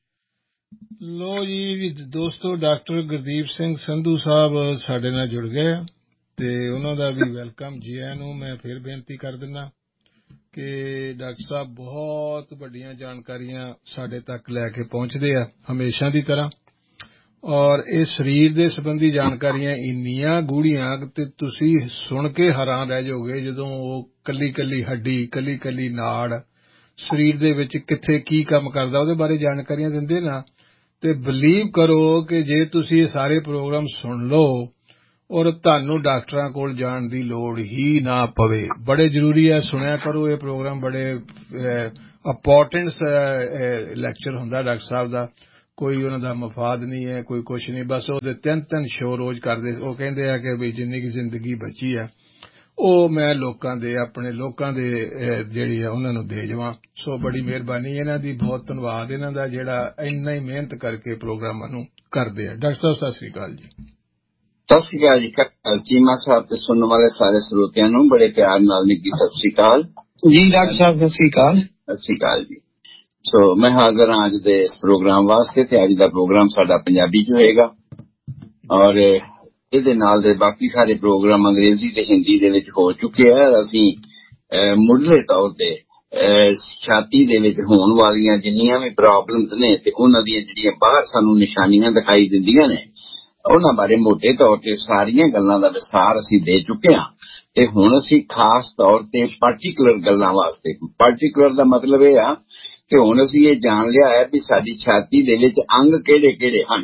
ਲੋ ਜੀ ਦੋਸਤੋ, ਡਾਕਟਰ ਗੁਰਦੀਪ ਸਿੰਘ ਸੰਧੂ ਸਾਹਿਬ ਸਾਡੇ ਨਾਲ ਜੁੜ ਗਏ ਤੇ ਉਹਨਾਂ ਦਾ ਵੀ ਵੈਲਕਮ ਜੀ ਆਇਆਂ ਨੂੰ। ਮੈਂ ਫਿਰ ਬੇਨਤੀ ਕਰ ਦਿੰਦਾ ਕਿ ਡਾਕਟਰ ਸਾਹਿਬ ਬਹੁਤ ਵੱਡੀਆਂ ਜਾਣਕਾਰੀਆਂ ਸਾਡੇ ਤੱਕ ਲੈ ਕੇ ਪਹੁੰਚਦੇ ਆ ਹਮੇਸ਼ਾ ਦੀ ਤਰ੍ਹਾਂ, ਔਰ ਇਹ ਸਰੀਰ ਦੇ ਸੰਬੰਧੀ ਜਾਣਕਾਰੀਆਂ ਇੰਨੀਆਂ ਗੂੜੀਆਂ ਤੇ ਤੁਸੀਂ ਸੁਣ ਕੇ ਹੈਰਾਨ ਰਹਿ ਜਾਓਗੇ। ਜਦੋਂ ਉਹ ਕੱਲੀ ਕੱਲੀ ਹੱਡੀ, ਕੱਲੀ ਕੱਲੀ ਨਾੜ ਸਰੀਰ ਦੇ ਵਿੱਚ ਕਿੱਥੇ ਕੀ ਕੰਮ ਕਰਦਾ ਉਹਦੇ ਬਾਰੇ ਜਾਣਕਾਰੀਆਂ ਦਿੰਦੇ ਨਾ, ਤੇ ਬਲੀਵ ਕਰੋ ਕਿ ਜੇ ਤੁਸੀਂ ਇਹ ਸਾਰੇ ਪ੍ਰੋਗਰਾਮ ਸੁਣ ਲਓ ਔਰ ਤੁਹਾਨੂੰ ਡਾਕਟਰਾਂ ਕੋਲ ਜਾਣ ਦੀ ਲੋੜ ਹੀ ਨਾ ਪਵੇ। ਬੜੇ ਜ਼ਰੂਰੀ ਹੈ, ਸੁਣਿਆ ਕਰੋ ਇਹ ਪ੍ਰੋਗਰਾਮ। ਬੜੇ ਇੰਪੋਰਟੈਂਟ ਲੈਕਚਰ ਹੁੰਦਾ ਡਾਕਟਰ ਸਾਹਿਬ ਦਾ। ਕੋਈ ਉਹਨਾਂ ਦਾ ਮਫਾਦ ਨਹੀਂ ਹੈ, ਕੋਈ ਕੁਛ ਨਹੀਂ। ਬਸ ਉਹਦੇ ਤਿੰਨ ਤਿੰਨ ਸ਼ੋਅ ਰੋਜ਼ ਕਰਦੇ। ਉਹ ਕਹਿੰਦੇ ਆ ਕਿ ਵੀ ਜਿੰਨੀ ਕੁ ਜ਼ਿੰਦਗੀ ਬਚੀ ਆ ਉਹ ਮੈਂ ਲੋਕਾਂ ਦੇ ਆਪਣੇ ਲੋਕਾਂ ਦੇ ਜਿਹੜੀ ਆ ਉਹਨਾਂ ਨੂੰ ਦੇ ਜਾਵਾਂ। ਸੋ ਬੜੀ ਮਿਹਰਬਾਨੀ ਇਹਨਾਂ ਦੀ, ਬਹੁਤ ਧੰਨਵਾਦ ਇਹਨਾਂ ਦਾ ਜਿਹੜਾ ਇੰਨਾ ਹੀ ਮਿਹਨਤ ਕਰਕੇ ਪ੍ਰੋਗਰਾਮਾਂ ਨੂੰ ਕਰਦੇ ਆ। ਡਾਕਟਰ ਸਾਹਿਬ ਸਤਿ ਸ੍ਰੀ ਅਕਾਲ ਜੀ। ਸਤਿ ਸ੍ਰੀ ਅਕਾਲ ਜੀ ਚੀਮਾ ਸਾਹਿਬ ਤੇ ਸੁਣਨ ਵਾਲੇ ਸਾਰੇ ਸਰੋਤਿਆਂ ਨੂੰ ਬੜੇ ਪਿਆਰ ਨਾਲ ਨਿੱਘੀ ਸਤਿ ਸ੍ਰੀ ਅਕਾਲ ਜੀ। ਡਾਕਟਰ ਸਾਹਿਬ ਸਤਿ ਸ੍ਰੀ ਅਕਾਲ। ਸਤਿ ਸ੍ਰੀ ਅਕਾਲ ਜੀ। ਸੋ ਮੈਂ ਹਾਜ਼ਰ ਹਾਂ ਅੱਜ ਦੇ ਇਸ ਪ੍ਰੋਗਰਾਮ ਵਾਸਤੇ ਤੇ ਅੱਜ ਦਾ ਪ੍ਰੋਗਰਾਮ ਸਾਡਾ ਪੰਜਾਬੀ ਚ ਹੋਏਗਾ ਔਰ ਇਹਦੇ ਨਾਲ ਦੇ ਬਾਕੀ ਸਾਰੇ ਪ੍ਰੋਗਰਾਮ ਅੰਗਰੇਜ਼ੀ ਤੇ ਹਿੰਦੀ ਦੇ ਵਿੱਚ ਹੋ ਚੁੱਕੇ ਆ। ਅਸੀਂ ਮੁੱਢਲੇ ਤੌਰ ਤੇ ਛਾਤੀ ਦੇ ਵਿੱਚ ਹੋਣ ਵਾਲੀਆਂ ਜਿੰਨੀਆਂ ਵੀ ਪ੍ਰੋਬਲਮਸ ਨੇ ਤੇ ਉਹਨਾਂ ਦੀਆਂ ਜਿਹੜੀਆਂ ਬਾਹਰ ਸਾਨੂੰ ਨਿਸ਼ਾਨੀਆਂ ਦਿਖਾਈ ਦਿੰਦੀਆਂ ਨੇ ਉਹਨਾਂ ਬਾਰੇ ਮੋਟੇ ਤੌਰ ਤੇ ਸਾਰੀਆਂ ਗੱਲਾਂ ਦਾ ਵਿਸਥਾਰ ਅਸੀਂ ਦੇ ਚੁੱਕੇ ਹਾਂ। ਤੇ ਹੁਣ ਅਸੀਂ ਖਾਸ ਤੌਰ ਤੇ ਪਾਰਟੀਕੂਲਰ ਗੱਲਾਂ ਵਾਸਤੇ, ਪਾਰਟੀਕੂਲਰ ਦਾ ਮਤਲਬ ਇਹ ਆ ਕਿ ਹੁਣ ਅਸੀਂ ਇਹ ਜਾਣ ਲਿਆ ਹੈ ਵੀ ਸਾਡੀ ਛਾਤੀ ਦੇ ਵਿੱਚ ਅੰਗ ਕਿਹੜੇ ਕਿਹੜੇ ਹਨ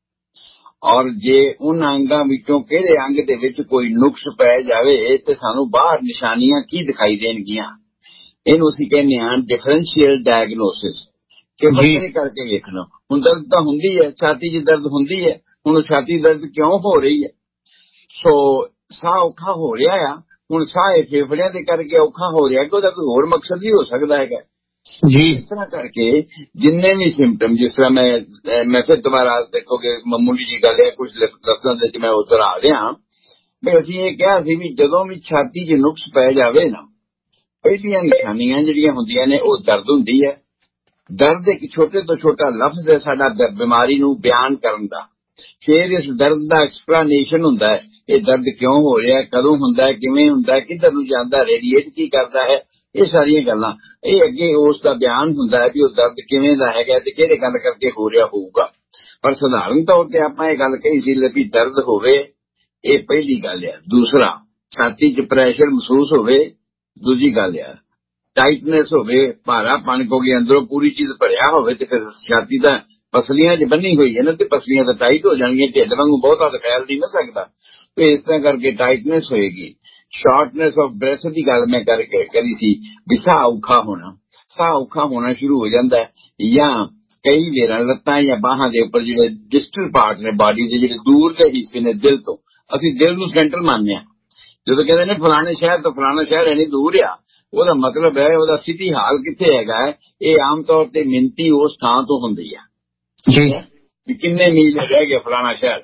ਔਰ ਜੇ ਉਹਨਾਂ ਅੰਗਾਂ ਵਿੱਚੋਂ ਕਿਹੜੇ ਅੰਗ ਦੇ ਵਿੱਚ ਕੋਈ ਨੁਕਸ ਪੈ ਜਾਵੇ ਤੇ ਸਾਨੂੰ ਬਾਹਰ ਨਿਸ਼ਾਨੀਆਂ ਕੀ ਦਿਖਾਈ ਦੇਣਗੀਆਂ। ਇਹਨੂੰ ਅਸੀਂ ਕਹਿੰਦੇ ਹਾਂ ਡਿਫਰੈਂਸ਼ੀਅਲ ਡਾਇਗਨੋਸਿਸ, ਕਿ ਵੱਖਰੇ ਕਰਕੇ ਵੇਖਣਾ। ਹੁਣ ਦਰਦ ਤਾਂ ਹੁੰਦੀ ਹੈ, ਛਾਤੀ 'ਚ ਦਰਦ ਹੁੰਦੀ ਹੈ। ਹੁਣ ਛਾਤੀ ਦਰਦ ਕਿਉਂ ਹੋ ਰਹੀ ਹੈ? ਸੋ ਸਾਹ ਔਖਾ ਹੋ ਰਿਹਾ ਆ। ਹੁਣ ਸਾਹ ਇਹ ਫੇਫੜਿਆਂ ਦੇ ਕਰਕੇ ਔਖਾ ਹੋ ਰਿਹਾ ਕਿ ਉਹਦਾ ਕੋਈ ਹੋਰ ਮਕਸਦ ਵੀ ਹੋ ਸਕਦਾ ਹੈਗਾ ਜੀ। ਇਸ ਤਰ੍ਹਾਂ ਕਰਕੇ ਜਿੰਨੇ ਵੀ ਸਿੰਪਟਮ, ਜਿਸ ਤਰ੍ਹਾਂ ਮੈਂ ਮੈਂ ਫਿਰ ਦੁਬਾਰਾ ਦੇਖੋਗੇ ਮਾਮੂਲੀ ਜੀ ਗੱਲ ਹੈ, ਕੁਝ ਲਫ਼ਜ਼ਾਂ ਦੇ ਵਿੱਚ ਮੈਂ ਉਹ ਦੁਹਰਾ ਰਿਹਾ ਵੀ ਅਸੀਂ ਇਹ ਕਿਹਾ ਸੀ ਵੀ ਜਦੋਂ ਵੀ ਛਾਤੀ 'ਚ ਨੁਕਸ ਪੈ ਜਾਵੇ ਨਾ, ਪਹਿਲੀਆਂ ਨਿਸ਼ਾਨੀਆਂ ਜਿਹੜੀਆਂ ਹੁੰਦੀਆਂ ਨੇ ਉਹ ਦਰਦ ਹੁੰਦੀ ਹੈ। ਦਰਦ ਇੱਕ ਛੋਟੇ ਤੋਂ ਛੋਟਾ ਲਫ਼ਜ਼ ਹੈ ਸਾਡਾ ਬਿਮਾਰੀ ਨੂੰ ਬਿਆਨ ਕਰਨ ਦਾ। ਫਿਰ ਇਸ ਦਰਦ ਦਾ ਐਕਸਪਲੇਨੇਸ਼ਨ ਹੁੰਦਾ ਹੈ, ਇਹ ਦਰਦ ਕਿਉਂ ਹੋ ਰਿਹਾ, ਕਦੋਂ ਹੁੰਦਾ ਹੈ, ਕਿਵੇਂ ਹੁੰਦਾ ਹੈ, ਕਿੱਧਰ ਨੂੰ ਜਾਂਦਾ, ਰੇਡੀਏਟ ਕੀ ਕਰਦਾ ਹੈ, ਇਹ ਸਾਰੀਆਂ ਗੱਲਾਂ। ਇਹ ਅੱਗੇ ਉਸ ਦਾ ਬਿਆਨ ਹੁੰਦਾ ਹੈ ਵੀ ਉਹ ਦਰਦ ਕਿਵੇਂ ਦਾ ਹੈਗਾ ਤੇ ਕਿਹੜੇ ਗੱਲ ਕਰਕੇ ਹੋ ਰਿਹਾ ਹੋਊਗਾ। ਪਰ ਸਧਾਰਨ ਤੌਰ ਤੇ ਆਪਾਂ ਇਹ ਗੱਲ ਕਹੀ ਸੀ ਵੀ ਦਰਦ ਹੋਵੇ, ਇਹ ਪਹਿਲੀ ਗੱਲ ਆ। ਦੂਸਰਾ, ਛਾਤੀ 'ਚ ਪ੍ਰੈਸ਼ਰ ਮਹਿਸੂਸ ਹੋਵੇ, ਦੂਜੀ ਗੱਲ ਆ। ਟਾਈਟਨੈਸ ਹੋਵੇ, ਭਾਰਾਪਣ, ਕਿਉਂਕਿ ਅੰਦਰੋਂ ਪੂਰੀ ਚੀਜ਼ ਭਰਿਆ ਹੋਵੇ ਤੇ ਫਿਰ ਛਾਤੀ ਦਾ ਪਸਲੀਆਂ 'ਚ ਬੰਨੀ ਹੋਈ ਹੈ ਨਾ ਤੇ ਪਸਲੀਆਂ ਤਾਂ ਟਾਈਟ ਹੋ ਜਾਣਗੀਆਂ। ਢਿੱਡ ਵਾਂਗੂ ਬਹੁਤਾ ਤਾਂ ਫੈਲ ਨਹੀਂ ਨਾ ਸਕਦਾ ਤੇ ਇਸ ਤਰ੍ਹਾਂ ਕਰਕੇ ਟਾਈਟਨੈਸ ਹੋਏਗੀ। ਸ਼ਾਰਟਨੈਸ ਆਫ ਬ੍ਰੈਥ ਦੀ ਗੱਲ ਮੈਂ ਕਰਕੇ ਕਰੀ ਸੀ ਵੀ ਸਾਹ ਔਖਾ ਹੋਣਾ, ਸਾਹ ਔਖਾ ਹੋਣਾ ਸ਼ੁਰੂ ਹੋ ਜਾਂਦਾ ਹੈ। ਜਾਂ ਕਈ ਵਾਰ ਲੱਤਾਂ ਜਾਂ ਬਾਹਾਂ ਦੇ ਉੱਪਰ ਜਿਹੜੇ ਡਿਸਟਲ ਪਾਰਟ ਨੇ ਬਾਡੀ ਦੇ, ਜਿਹੜੇ ਦੂਰ ਦੇ ਹਿੱਸੇ ਨੇ ਦਿਲ ਤੋਂ, ਅਸੀਂ ਦਿਲ ਨੂੰ ਸੈਂਟਰ ਮੰਨਦੇ ਹਾਂ। ਜਦੋਂ ਕਹਿੰਦੇ ਨੇ ਫਲਾਣੇ ਸ਼ਹਿਰ ਤੋਂ ਫਲਾਣਾ ਸ਼ਹਿਰ ਇੰਨੀ ਦੂਰ ਆ, ਉਹਦਾ ਮਤਲਬ ਹੈ ਉਹਦਾ ਸਿਟੀ ਹਾਲ ਕਿੱਥੇ ਹੈਗਾ ਹੈ। ਇਹ ਆਮ ਤੌਰ ਤੇ ਮਿੰਤੀ ਉਸ ਥਾਂ ਤੋਂ ਹੁੰਦੀ ਆ ਵੀ ਕਿੰਨੇ ਮੀਲ ਰਹਿ ਗਿਆ ਫਲਾਣਾ ਸ਼ਹਿਰ।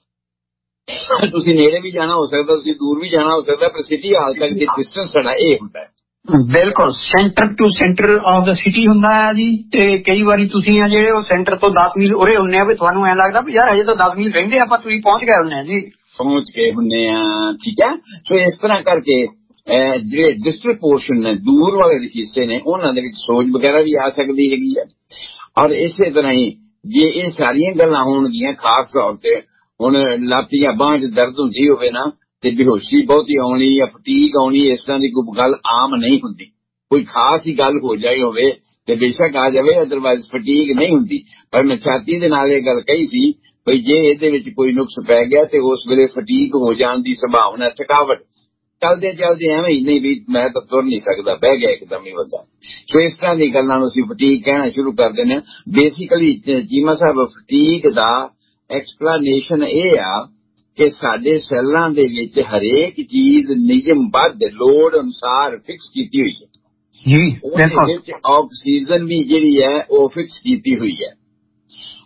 ਤੁਸੀਂ ਨੇੜੇ ਵੀ ਜਾਣਾ ਹੋ ਸਕਦਾ, ਤੁਸੀਂ ਦੂਰ ਵੀ ਜਾਣਾ ਹੋ ਸਕਦਾ, ਪਰ ਸਿਟੀ ਹਾਲ ਤੱਕ ਦੀ ਡਿਸਟੈਂਸ ਸਾਡਾ ਇਹ ਹੁੰਦਾ ਹੈ। ਬਿਲਕੁਲ centre to centre of the city ਹੁੰਦਾ ਹੈ ਜੀ। ਤੇ ਕਈ ਵਾਰੀ ਤੁਸੀਂ ਆ ਜਿਹੜੇ ਉਹ ਸੈਂਟਰ ਤੋਂ ਦਸ ਮੀਲ ਉਰੇ ਹੁੰਦੇ ਆ ਵੀ ਤੁਹਾਨੂੰ ਐਂ ਲੱਗਦਾ ਵੀ ਯਾਰ ਹਜੇ ਤਾਂ ਦਸ ਮੀਲ ਰਹਿੰਦੇ ਆਪਾਂ, ਤੁਸੀਂ ਪਹੁੰਚ ਗਏ ਹੁੰਦੇ ਆ ਜੀ, ਪਹੁੰਚ ਗਏ ਹੁੰਦੇ ਆ। ਠੀਕ ਹੈ। ਸੋ ਇਸ ਤਰ੍ਹਾਂ ਕਰਕੇ ਜਿਹੜੇ ਡਿਸਟਲ ਪੋਰਸ਼ਨ ਨੇ, ਦੂਰ ਵਾਲੇ ਹਿੱਸੇ ਨੇ, ਉਹਨਾਂ ਦੇ ਵਿੱਚ ਸੋਜ ਵਗੈਰਾ ਵੀ ਆ ਸਕਦੀ ਹੈਗੀ ਹੈ। ਔਰ ਇਸੇ ਤਰ੍ਹਾਂ ਹੀ ਜੇ ਇਹ ਸਾਰੀਆਂ ਗੱਲਾਂ ਹੋਣਗੀਆਂ, ਖਾਸ ਤੌਰ ਤੇ ਹੁਣ ਲੱਤ ਜਾਂ ਬਾਂਹ 'ਚ ਦਰਦ ਹੁੰਦੀ ਹੋਵੇ ਨਾ ਤੇ ਬੇਹੋਸ਼ੀ ਬਹੁਤੀ ਆਉਣੀ ਜਾਂ ਫਟੀਕ ਆਉਣੀ, ਇਸ ਤਰ੍ਹਾਂ ਦੀ ਕੋਈ ਗੱਲ ਆਮ ਨਹੀਂ ਹੁੰਦੀ। ਕੋਈ ਖਾਸ ਹੀ ਗੱਲ ਹੋ ਜਾਈ ਹੋਵੇ ਤੇ ਬੇਸ਼ੱਕ ਆ ਜਾਵੇ, ਅਦਰਵਾਈਜ਼ ਫਟੀਕ ਨਹੀਂ ਹੁੰਦੀ। ਪਰ ਮੈਂ ਛਾਤੀ ਦੇ ਨਾਲ ਇਹ ਗੱਲ ਕਹੀ ਸੀ ਬਈ ਜੇ ਇਹਦੇ ਵਿੱਚ ਕੋਈ ਨੁਕਸ ਪੈ ਗਿਆ ਤੇ ਉਸ ਵੇਲੇ ਫਟੀਕ ਹੋ ਜਾਣ ਦੀ ਸੰਭਾਵਨਾ, ਥਕਾਵਟ, ਚਲਦੇ ਚਲਦੇ ਐਵੇਂ ਹੀ ਨਹੀਂ ਵੀ ਮੈਂ ਤਾਂ ਤੁਰ ਨਹੀਂ ਸਕਦਾ, ਬਹਿ ਗਿਆ ਇੱਕਦਮ ਹੀ ਬੰਦਾ। ਸੋ ਇਸ ਤਰ੍ਹਾਂ ਦੀ ਗੱਲਾਂ ਨੂੰ ਅਸੀਂ ਫਟੀਕ ਕਹਿਣਾ ਸ਼ੁਰੂ ਕਰ ਦਿੰਦੇ ਹਾਂ। ਬੇਸਿਕਲੀ ਚੀਮਾ ਸਾਹਿਬ, ਫਟੀਕ ਦਾ ਐਕਸਪਲੇਨੇਸ਼ਨ ਇਹ ਆ ਕਿ ਸਾਡੇ ਸੈੱਲਾਂ ਦੇ ਵਿੱਚ ਹਰੇਕ ਚੀਜ਼ ਨਿਯਮਬੱਧ ਲੋੜ ਅਨੁਸਾਰ ਫਿਕਸ ਕੀਤੀ ਹੋਈ ਹੈ ਜੀ। ਉਹਦੇ ਵਿੱਚ ਆਕਸੀਜਨ ਵੀ ਜਿਹੜੀ ਹੈ ਉਹ ਫਿਕਸ ਕੀਤੀ ਹੋਈ ਹੈ।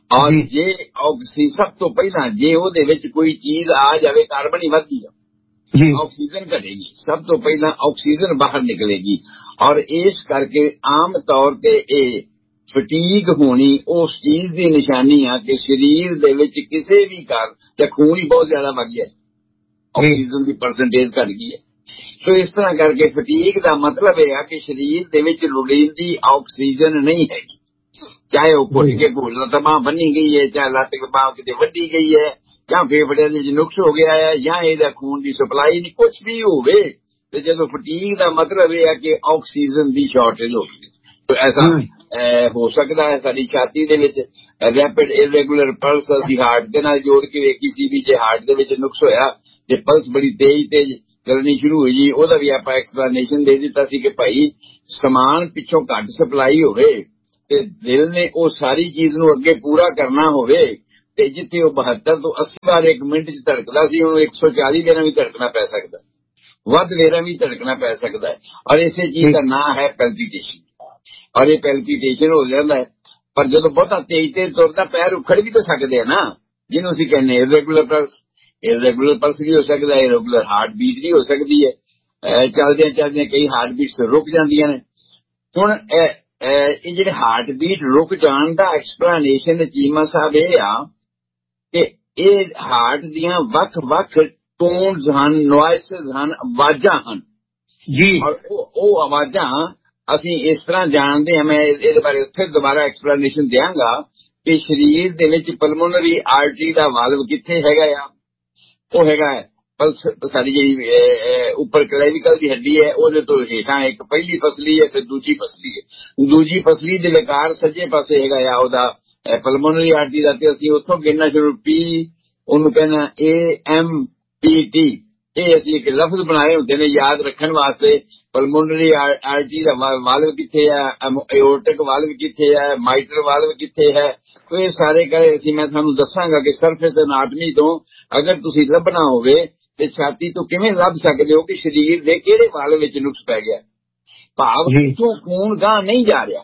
ਔਰ ਜੇ ਆਕਸੀਜਨ ਸਭ ਤੋਂ ਪਹਿਲਾਂ ਜੇ ਉਹਦੇ ਵਿੱਚ ਕੋਈ ਚੀਜ਼ ਆ ਜਾਵੇ ਕਾਰਬਨ ਹੀ ਵੱਧਦੀ ਆ, ਆਕਸੀਜਨ ਘਟੇਗੀ, ਸਭ ਤੋਂ ਪਹਿਲਾਂ ਆਕਸੀਜਨ ਬਾਹਰ ਨਿਕਲੇਗੀ। ਔਰ ਇਸ ਕਰਕੇ ਆਮ ਤੌਰ ਤੇ ਇਹ ਫਟੀਗ ਹੋਣੀ ਉਸ ਚੀਜ਼ ਦੀ ਨਿਸ਼ਾਨੀ ਆ ਕਿ ਸਰੀਰ ਦੇ ਵਿੱਚ ਕਿਸੇ ਵੀ ਕਾਰਨ ਜਾਂ ਖੂਨ ਹੀ ਬਹੁਤ ਜ਼ਿਆਦਾ ਵੱਧ ਗਿਆ, ਆਕਸੀਜਨ ਦੀ ਪਰਸੈਂਟੇਜ ਘਟ ਗਈ ਹੈ। ਸੋ ਇਸ ਤਰ੍ਹਾਂ ਕਰਕੇ ਫਟੀਗ ਦਾ ਮਤਲਬ ਇਹ ਆ ਕਿ ਸਰੀਰ ਦੇ ਵਿੱਚ ਲੋੜੀਂਦੀ ਆਕਸੀਜਨ ਨਹੀਂ ਹੈਗੀ, ਚਾਹੇ ਉਹ ਘੁੱਟ ਕੇ ਘੋਲ ਤਬਾਹ ਬੰਨੀ ਗਈ ਹੈ, ਚਾਹੇ ਲੱਤ ਬਾਂਹ ਕਿਤੇ ਵੱਢੀ ਗਈ ਹੈ, ਜਾਂ ਫੇਫੜਿਆਂ ਦੇ ਵਿੱਚ ਨੁਕਸ ਹੋ ਗਿਆ ਹੈ, ਜਾਂ ਇਹਦਾ ਖੂਨ ਦੀ ਸਪਲਾਈ ਨਹੀਂ, ਕੁਛ ਵੀ ਹੋਵੇ। ਤੇ ਜਦੋਂ ਫਟੀਗ ਦਾ ਮਤਲਬ ਇਹ ਹੈ ਕਿ ਆਕਸੀਜਨ ਦੀ ਸ਼ਾਰਟੇਜ ਹੋ ਗਈ। ਤਾਂ ਐਸਾ ਹੋ ਸਕਦਾ ਹੈ ਸਾਡੀ ਛਾਤੀ ਦੇ ਵਿੱਚ ਰੈਪਿਡ ਇਰੈਗੂਲਰ ਪਲਸ ਅਸੀਂ ਹਾਰਟ ਦੇ ਨਾਲ ਜੋੜ ਕੇ ਵੇਖੀ ਸੀ ਵੀ ਜੇ ਹਾਰਟ ਦੇ ਵਿੱਚ ਨੁਕਸ ਹੋਇਆ ਤੇ ਪਲਸ ਬੜੀ ਤੇਜ਼ ਤੇਜ਼ ਚੱਲਣੀ ਸ਼ੁਰੂ ਹੋਈ ਜੀ, ਉਹਦਾ ਵੀ ਆਪਾਂ ਐਕਸਪਲੇਨੇਸ਼ਨ ਦੇ ਦਿੱਤਾ ਸੀ ਕਿ ਭਾਈ ਸਮਾਨ ਪਿੱਛੋਂ ਘੱਟ ਸਪਲਾਈ ਹੋਵੇ ਤੇ ਦਿਲ ਨੇ ਉਹ ਸਾਰੀ ਚੀਜ਼ ਨੂੰ ਅੱਗੇ ਪੂਰਾ ਕਰਨਾ ਹੋਵੇ ਤੇ ਜਿੱਥੇ ਉਹ ਬਹੱਤਰ ਤੋਂ ਅੱਸੀ ਵਾਰ ਇੱਕ ਮਿੰਟ ਚ ਧੜਕਦਾ ਸੀ ਉਹਨੂੰ ਇੱਕ ਸੌ ਚਾਲੀ ਵੇਰਾਂ ਵੀ ਧੜਕਣਾ ਪੈ ਸਕਦਾ, ਵੱਧ ਵੇਰਾਂ ਵੀ ਧੜਕਣਾ ਪੈ ਸਕਦਾ ਹੈ। ਔਰ ਇਸੇ ਚੀਜ਼ ਦਾ ਨਾਂ ਹੈ ਪੈਲਪੀਟੇਸ਼ਨ। ਔਰ ਇਹ ਪੈਲਪੀਟੇਸ਼ਨ ਹੋ ਜਾਂਦਾ ਹੈ, ਪਰ ਜਦੋਂ ਬਹੁਤਾ ਤੇਜ਼ ਤੇਜ਼ ਤੁਰਦਾ ਪੈਰ ਉਖੜ ਵੀ ਤਾਂ ਸਕਦੇ ਆ ਨਾ, ਜਿਹਨੂੰ ਅਸੀਂ ਕਹਿੰਦੇ ਇਰੈਗੂਲਰ ਪਲਸ। ਇਰੈਗੂਲਰ ਪਲਸ ਵੀ ਹੋ ਸਕਦਾ ਹੈ, ਇਰੈਗੂਲਰ ਹਾਰਟ ਬੀਟ ਵੀ ਹੋ ਸਕਦੀ ਹੈ। ਚੱਲਦਿਆਂ ਚੱਲਦਿਆਂ ਕਈ ਹਾਰਟ ਬੀਟਸ ਰੁਕ ਜਾਂਦੀਆਂ ਨੇ। ਹੁਣ ਇਹ ਜਿਹੜੇ ਹਾਰਟ ਬੀਟ ਰੁਕ ਜਾਣ ਦਾ ਐਕਸਪਲੇਨੇਸ਼ਨ ਚੀਮਾ ਸਾਹਿਬ ਇਹ ਆ ਕਿ ਇਹ ਹਾਰਟ ਦੀਆਂ ਵੱਖ ਵੱਖ ਟੋਨਸ ਹਨ, ਨੋਇਸਸ ਹਨ, ਆਵਾਜ਼ਾਂ ਹਨ ਜੀ। ਔਰ ਉਹ ਆਵਾਜ਼ਾਂ ਅਸੀਂ ਇਸ ਤਰ੍ਹਾਂ ਜਾਣਦੇ ਹਾਂ, ਮੈਂ ਇਹਦੇ ਬਾਰੇ ਫਿਰ ਦੁਬਾਰਾ ਐਕਸਪਲੇਨੇਸ਼ਨ ਦਿਆਂਗਾ ਕਿ ਸਰੀਰ ਦੇ ਵਿੱਚ ਪਲਮੋਨਰੀ ਆਰਟਰੀ ਦਾ ਵਾਲਵ ਕਿੱਥੇ ਹੈਗਾ ਆ, ਉਹ ਹੈਗਾ ਹੈ ਪਲਸ ਸਾਡੀ ਜਿਹੜੀ ਉੱਪਰ ਕਲੈਵੀਕਲ ਦੀ ਹੱਡੀ ਹੈ ਉਹਦੇ ਤੋਂ ਹੇਠਾਂ ਇੱਕ ਪਹਿਲੀ ਫਸਲੀ ਹੈ ਤੇ ਦੂਜੀ ਫਸਲੀ ਹੈ। ਦੂਜੀ ਫਸਲੀ ਦੇ ਵਿਕਾਰ ਸੱਜੇ ਪਾਸੇ ਹੈਗਾ ਆ ਉਹਦਾ ਪਲਮੋਨਰੀ ਆਰਟਰੀ ਦਾ, ਤੇ ਅਸੀਂ ਉੱਥੋਂ ਗਿਣਨਾ ਸ਼ੁਰੂ ਪੀ ਉਹਨੂੰ ਕਹਿੰਦਾ ਏ ਐਮ ਪੀ ਟੀ। ਇਹ ਅਸੀਂ ਇੱਕ ਲਫ਼ਜ਼ ਬਣਾਏ ਹੁੰਦੇ ਨੇ ਯਾਦ ਰੱਖਣ ਵਾਸਤੇ। ਪਲਮੋਨਰੀ ਆਰਟਰੀ ਦਾ ਵਾਲਵ ਕਿੱਥੇ ਹੈ, ਐਓਰਟਿਕ ਵਾਲਵ ਕਿੱਥੇ ਹੈ, ਮਾਈਟਰ ਵਾਲਵ ਕਿੱਥੇ ਹੈ, तो ये सारे करे ਅਸੀਂ ਮੈਂ ਤੁਹਾਨੂੰ ਦੱਸਾਂਗਾ ਕਿ ਸਰਫੇਸ ਐਨਾਟਮੀ ਤੋਂ ਅਗਰ ਤੁਸੀਂ ਲੱਭਣਾ ਹੋਵੇ ਤੇ ਛਾਤੀ ਤੋਂ ਕਿਵੇਂ ਲੱਭ ਸਕਦੇ ਹੋ ਕਿ ਸਰੀਰ ਦੇ ਕਿਹੜੇ ਵਾਲ ਵਿੱਚ ਨੁਕਸ ਪੈ ਗਿਆ। ਭਾਵ ਤੋਂ ਖੂਨ ਗਾਂ ਨਹੀਂ ਜਾ ਰਿਹਾ।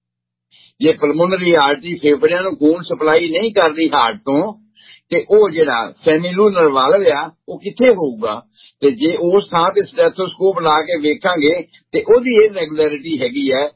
ਜੇ ਪਲਮੋਨਰੀ ਆਰਟਰੀ ਫੇਫੜਿਆਂ ਨੂੰ ਖੂਨ ਸਪਲਾਈ ਨਹੀਂ ਕਰਦੀ ਹਾਰਟ ਤੋਂ ਤੇ ਉਹ ਜਿਹੜਾ ਸੈਮੀਲੂਨਰ ਵਾਲਵ ਆ ਉਹ ਕਿੱਥੇ ਹੋਊਗਾ। ਤੇ ਜੇ ਉਸ ਥਾਂ ਤੇ ਸਟੈਥੋਸਕੋਪ ਲਾ ਕੇ ਵੇਖਾਂਗੇ ਤੇ ਉਹਦੀ ਇਹ ਰੈਗੂਲਰਿਟੀ ਹੈਗੀ ਹੈ।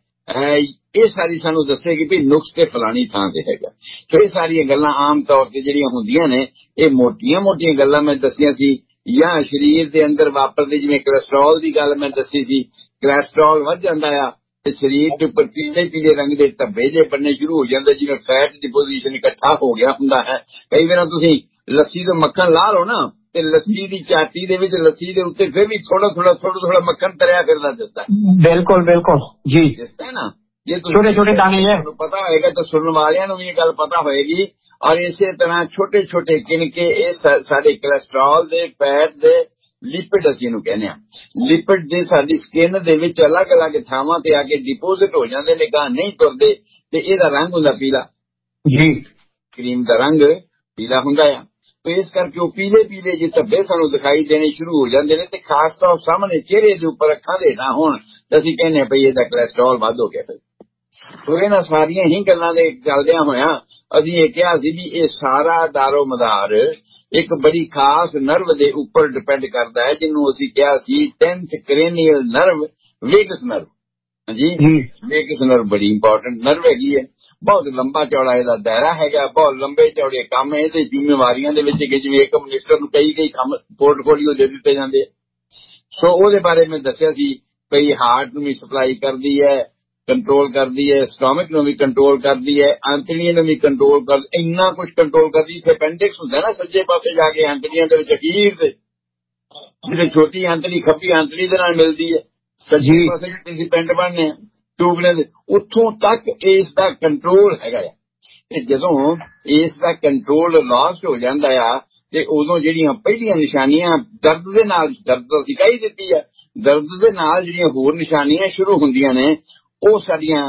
ਇਹ ਸਾਰੀ ਸਾਨੂੰ ਦੱਸੇਗੀ ਵੀ ਨੁਕਸ ਤੇ ਫਲਾਣੀ ਥਾਂ ਤੇ ਹੈਗਾ। ਤੇ ਇਹ ਸਾਰੀਆਂ ਗੱਲਾਂ ਆਮ ਤੌਰ ਤੇ ਜਿਹੜੀਆਂ ਹੁੰਦੀਆਂ ਨੇ ਇਹ ਮੋਟੀਆਂ ਮੋਟੀਆਂ ਗੱਲਾਂ ਮੈਂ ਦੱਸੀਆਂ ਸੀ ਜਾਂ ਸਰੀਰ ਦੇ ਅੰਦਰ ਵਾਪਰਦੇ, ਜਿਵੇਂ ਕੋਲੇਸਟ੍ਰੋਲ ਦੀ ਗੱਲ ਮੈਂ ਦੱਸੀ ਸੀ। ਕੋਲੇਸਟ੍ਰੋਲ ਵੱਧ ਜਾਂਦਾ ਆ ਤੇ ਸਰੀਰ ਦੇ ਉੱਪਰ ਪੀਲੇ ਪੀਲੇ ਰੰਗ ਦੇ ਧੱਬੇ ਜੇ ਬਣਨੇ ਸ਼ੁਰੂ ਹੋ ਜਾਂਦੇ, ਜਿਵੇਂ ਫੈਟ ਡਿਪੋਜੀਸ਼ਨ ਇਕੱਠਾ ਹੋ ਗਿਆ ਹੁੰਦਾ ਹੈ। ਕਈ ਵਾਰ ਤੁਸੀਂ ਲੱਸੀ ਤੋਂ ਮੱਖਣ ਲਾ ਲਓ ਨਾ ਤੇ ਲੱਸੀ ਦੀ ਚਾਟੀ ਦੇ ਵਿੱਚ ਲੱਸੀ ਦੇ ਉੱਤੇ ਫਿਰ ਵੀ ਥੋੜਾ ਥੋੜਾ ਥੋੜਾ ਥੋੜਾ ਮੱਖਣ ਤਰਿਆ ਫਿਰਦਾ ਦਿਸਦਾ। ਬਿਲਕੁਲ ਬਿਲकुल ਜੀ ਦਿਸਦਾ ਹੈ ਨਾ। ਜੇ ਛੋਟੇ ਛੋਟੇ ਦਾਣੇ ਹੈ ਪਤਾ ਹੋਏਗਾ ਤਾਂ ਸੁਣਨ ਵਾਲਿਆਂ ਨੂੰ ਵੀ ਇਹ ਗੱਲ ਪਤਾ ਹੋਏਗੀ। ਔਰ ਇਸੇ ਤਰ੍ਹਾਂ ਛੋਟੇ ਛੋਟੇ ਕਿਣਕੇ ਇਹ ਸਾਡੇ ਕੋਲੇਸਟ੍ਰੋਲ ਦੇ, ਫੈਟ ਦੇ, ਲਿਪਿਡ ਅਸੀਂ ਇਹਨੂੰ ਕਹਿੰਦੇ ਆ। ਲਿਪਿਡ ਦੇ ਸਾਡੀ ਸਕਿਨ ਦੇ ਵਿੱਚ ਅਲੱਗ ਅਲੱਗ ਥਾਵਾਂ ਤੇ ਆ ਕੇ ਡਿਪੋਜ਼ਿਟ ਹੋ ਜਾਂਦੇ ਨੇ, ਗਾਂ ਨਹੀਂ ਤੁਰਦੇ ਤੇ ਇਹਦਾ ਰੰਗ ਹੁੰਦਾ ਪੀਲਾ ਜੀ। ਕਰੀਮ ਦਾ ਰੰਗ ਪੀਲਾ ਹੁੰਦਾ ਆ। ਤੇ ਇਸ ਕਰਕੇ ਉਹ ਪੀਲੇ ਪੀਲੇ ਜਿਹੇ ਧੱਬੇ ਸਾਨੂੰ ਦਿਖਾਈ ਦੇਣੇ ਸ਼ੁਰੂ ਹੋ ਜਾਂਦੇ ਨੇ ਤੇ ਖਾਸ ਤੌਰ ਸਾਹਮਣੇ ਚਿਹਰੇ ਦੇ ਉੱਪਰ ਅੱਖਾਂ ਦੇ ਨਾ ਹੋਣ ਤਾਂ ਅਸੀਂ ਕਹਿੰਦੇ ਭਈ ਇਹਦਾ ਕੋਲੇਸਟ੍ਰੋਲ ਵੱਧ ਹੋ ਗਿਆ। ਫਿਰ ਸੋ ਇਹਨਾਂ ਸਾਰੀਆਂ ਹੀ ਗੱਲਾਂ ਦੇ ਚੱਲਦਿਆਂ ਹੋਇਆਂ ਅਸੀਂ ਇਹ ਕਿਹਾ ਸੀ ਵੀ ਇਹ ਸਾਰਾ ਦਾਰੋ ਮਦਾਰ ਇੱਕ ਬੜੀ ਖਾਸ ਨਰਵ ਦੇ ਉੱਪਰ ਡਿਪੈਂਡ ਕਰਦਾ ਹੈ, ਜਿਹਨੂੰ ਅਸੀਂ ਕਿਹਾ ਸੀ ਟੈਂਥ ਕ੍ਰੇਨੀਅਲ ਨਰਵ, ਵੇਗਸ ਨਰਵ। ਹਾਂਜੀ, ਵੇਗਸ ਨਰਵ ਬੜੀ ਇੰਪੋਰਟੈਂਟ ਨਰਵ ਹੈਗੀ ਹੈ। ਬਹੁਤ ਲੰਬਾ ਚੌੜਾ ਇਹਦਾ ਦਾਇਰਾ ਹੈਗਾ, ਬਹੁਤ ਲੰਬੇ ਚੌੜੇ ਕੰਮ ਇਹਦੇ ਜ਼ਿੰਮੇਵਾਰੀਆਂ ਦੇ ਵਿੱਚ ਜਿਵੇਂ ਇੱਕ ਮਿਨਿਸਟਰ ਨੂੰ ਕਈ ਕਈ ਕੰਮ ਪੋਰਟਫੋਲੀਓ ਦੇ ਦਿੱਤੇ ਜਾਂਦੇ। ਸੋ ਉਹਦੇ ਬਾਰੇ ਮੈਂ ਦੱਸਿਆ ਸੀ ਕਈ ਹਾਰਟ ਨੂੰ ਵੀ ਸਪਲਾਈ ਕਰਦੀ ਹੈ, ਕੰਟਰੋਲ ਕਰਦੀ ਹੈ, ਸਟੋਮਕ ਨੂੰ ਵੀ ਕੰਟਰੋਲ ਕਰਦੀ ਹੈ, ਆਂਤੜੀਆਂ ਨੂੰ ਵੀ ਕੰਟਰੋਲ ਕਰ, ਇੰਨਾ ਕੁਝ ਕੰਟਰੋਲ ਕਰਦੀ। ਇੱਥੇ ਅਪੈਂਡਿਕਸ ਹੁੰਦਾ ਨਾ ਸੱਜੇ ਪਾਸੇ ਜਾ ਕੇ ਆਂਤੜੀਆਂ ਦੇ ਵਿੱਚ ਅਖੀਰ ਦੇ ਜਿਹੜੇ ਛੋਟੀ ਆਂਤੜੀ ਖੱਬੀ ਆਂਤੜੀ ਦੇ ਨਾਲ ਮਿਲਦੀ ਹੈ, ਸੱਜੇ ਪਾਸੇ ਤੁਸੀਂ ਪਿੰਡ ਬਣਨੇ ਆ ਟੂਬਲੇ ਦੇ, ਉੱਥੋਂ ਤੱਕ ਇਸ ਦਾ ਕੰਟਰੋਲ ਹੈਗਾ ਆ। ਤੇ ਜਦੋਂ ਇਸ ਦਾ ਕੰਟਰੋਲ ਲਾਸਟ ਹੋ ਜਾਂਦਾ ਆ ਤੇ ਉਦੋਂ ਜਿਹੜੀਆਂ ਪਹਿਲੀਆਂ ਨਿਸ਼ਾਨੀਆਂ ਦਰਦ ਦੇ ਨਾਲ, ਦਰਦ ਤਾਂ ਅਸੀਂ ਕਹਿ ਹੀ ਦਿੱਤੀ ਆ, ਦਰਦ ਦੇ ਨਾਲ ਜਿਹੜੀਆਂ ਹੋਰ ਨਿਸ਼ਾਨੀਆਂ ਸ਼ੁਰੂ ਹੁੰਦੀਆਂ ਨੇ ਉਹ ਸਾਡੀਆਂ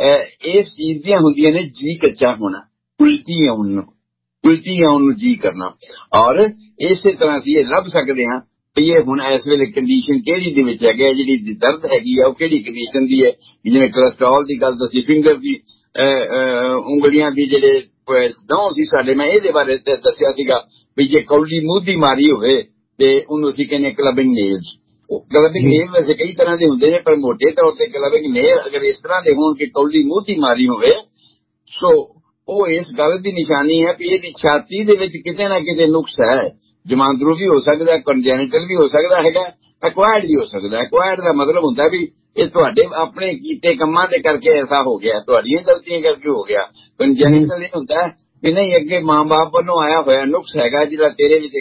ਇਸ ਚੀਜ਼ ਦੀਆਂ ਹੁੰਦੀਆਂ ਨੇ। ਜੀ ਕੱਚਾ ਹੋਣਾ, ਉਲਟੀ ਆਉਣ ਨੂੰ, ਉਲਟੀ ਆਉਣ ਨੂੰ ਜੀ ਕਰਨਾ। ਔਰ ਇਸੇ ਤਰ੍ਹਾਂ ਅਸੀਂ ਇਹ ਲੱਭ ਸਕਦੇ ਹਾਂ ਵੀ ਇਹ ਹੁਣ ਇਸ ਵੇਲੇ ਕੰਡੀਸ਼ਨ ਕਿਹੜੀ ਦੇ ਵਿੱਚ ਹੈਗਾ, ਜਿਹੜੀ ਦਰਦ ਹੈਗੀ ਆ ਉਹ ਕਿਹੜੀ ਕੰਡੀਸ਼ਨ ਦੀ ਹੈ। ਜਿਵੇਂ ਕੋਲੇਸਟ੍ਰੋਲ ਦੀ ਗੱਲ ਦੱਸੀ, ਫਿੰਗਰ ਦੀ ਉਂਗਲੀਆਂ ਦੀ ਜਿਹੜੇ ਨਹੁੰ ਸੀ ਸਾਡੇ, ਮੈਂ ਇਹਦੇ ਬਾਰੇ ਦੱਸਿਆ ਸੀਗਾ ਵੀ ਜੇ ਕੌਲੀ ਮੂੰਹ ਦੀ ਮਾਰੀ ਹੋਵੇ ਤੇ ਉਹਨੂੰ ਅਸੀਂ ਕਹਿੰਦੇ ਕਲਬਿੰਗ ਨੇਲਸ। ਕਲਬਿੰਗ ਨੇਲ ਵੈਸੇ ਕਈ ਤਰ੍ਹਾਂ ਦੇ ਹੁੰਦੇ ਨੇ, ਪਰ ਮੋਟੇ ਤੌਰ ਤੇ ਕਲਬਿੰਗ ਨੇਲ ਅਗਰ ਇਸ ਤਰ੍ਹਾਂ ਦੇ ਹੋਣ ਕਿ ਕੌਲੀ ਮੂੰਹ ਦੀ ਮਾਰੀ ਹੋਵੇ, ਸੋ ਉਹ ਇਸ ਗੱਲ ਦੀ ਨਿਸ਼ਾਨੀ ਹੈ ਵੀ ਇਹਦੀ ਛਾਤੀ ਦੇ ਵਿੱਚ ਕਿਤੇ ਨਾ ਕਿਤੇ ਨੁਕਸ ਹੈ। ਜਮਾਂਦਰੂ ਵੀ ਹੋ ਸਕਦਾ, ਕੰਜੈਨਿਟਲ ਵੀ ਹੋ ਸਕਦਾ ਹੈਗਾ, ਐਕਵਾਇਰਡ ਵੀ ਹੋ ਸਕਦਾ। ਐਕਵਾਇਰਡ ਦਾ ਮਤਲਬ ਹੁੰਦਾ ਵੀ ਇਹ ਤੁਹਾਡੇ ਆਪਣੇ ਕੀਤੇ ਕੰਮਾਂ ਦੇ ਕਰਕੇ ਐਸਾ ਹੋ ਗਿਆ, ਤੁਹਾਡੀਆਂ ਗਲਤੀਆਂ ਕਰਕੇ ਹੋ ਗਿਆ। ਕੰਜੈਨਿਟਲ ਇਹ ਹੁੰਦਾ ਵੀ ਨਹੀਂ, ਅੱਗੇ ਮਾਂ-ਬਾਪ ਵੱਲੋਂ ਆਇਆ ਹੋਇਆ ਨੁਕਸ ਹੈਗਾ ਜਿਹੜਾ ਤੇਰੇ ਵਿੱਚ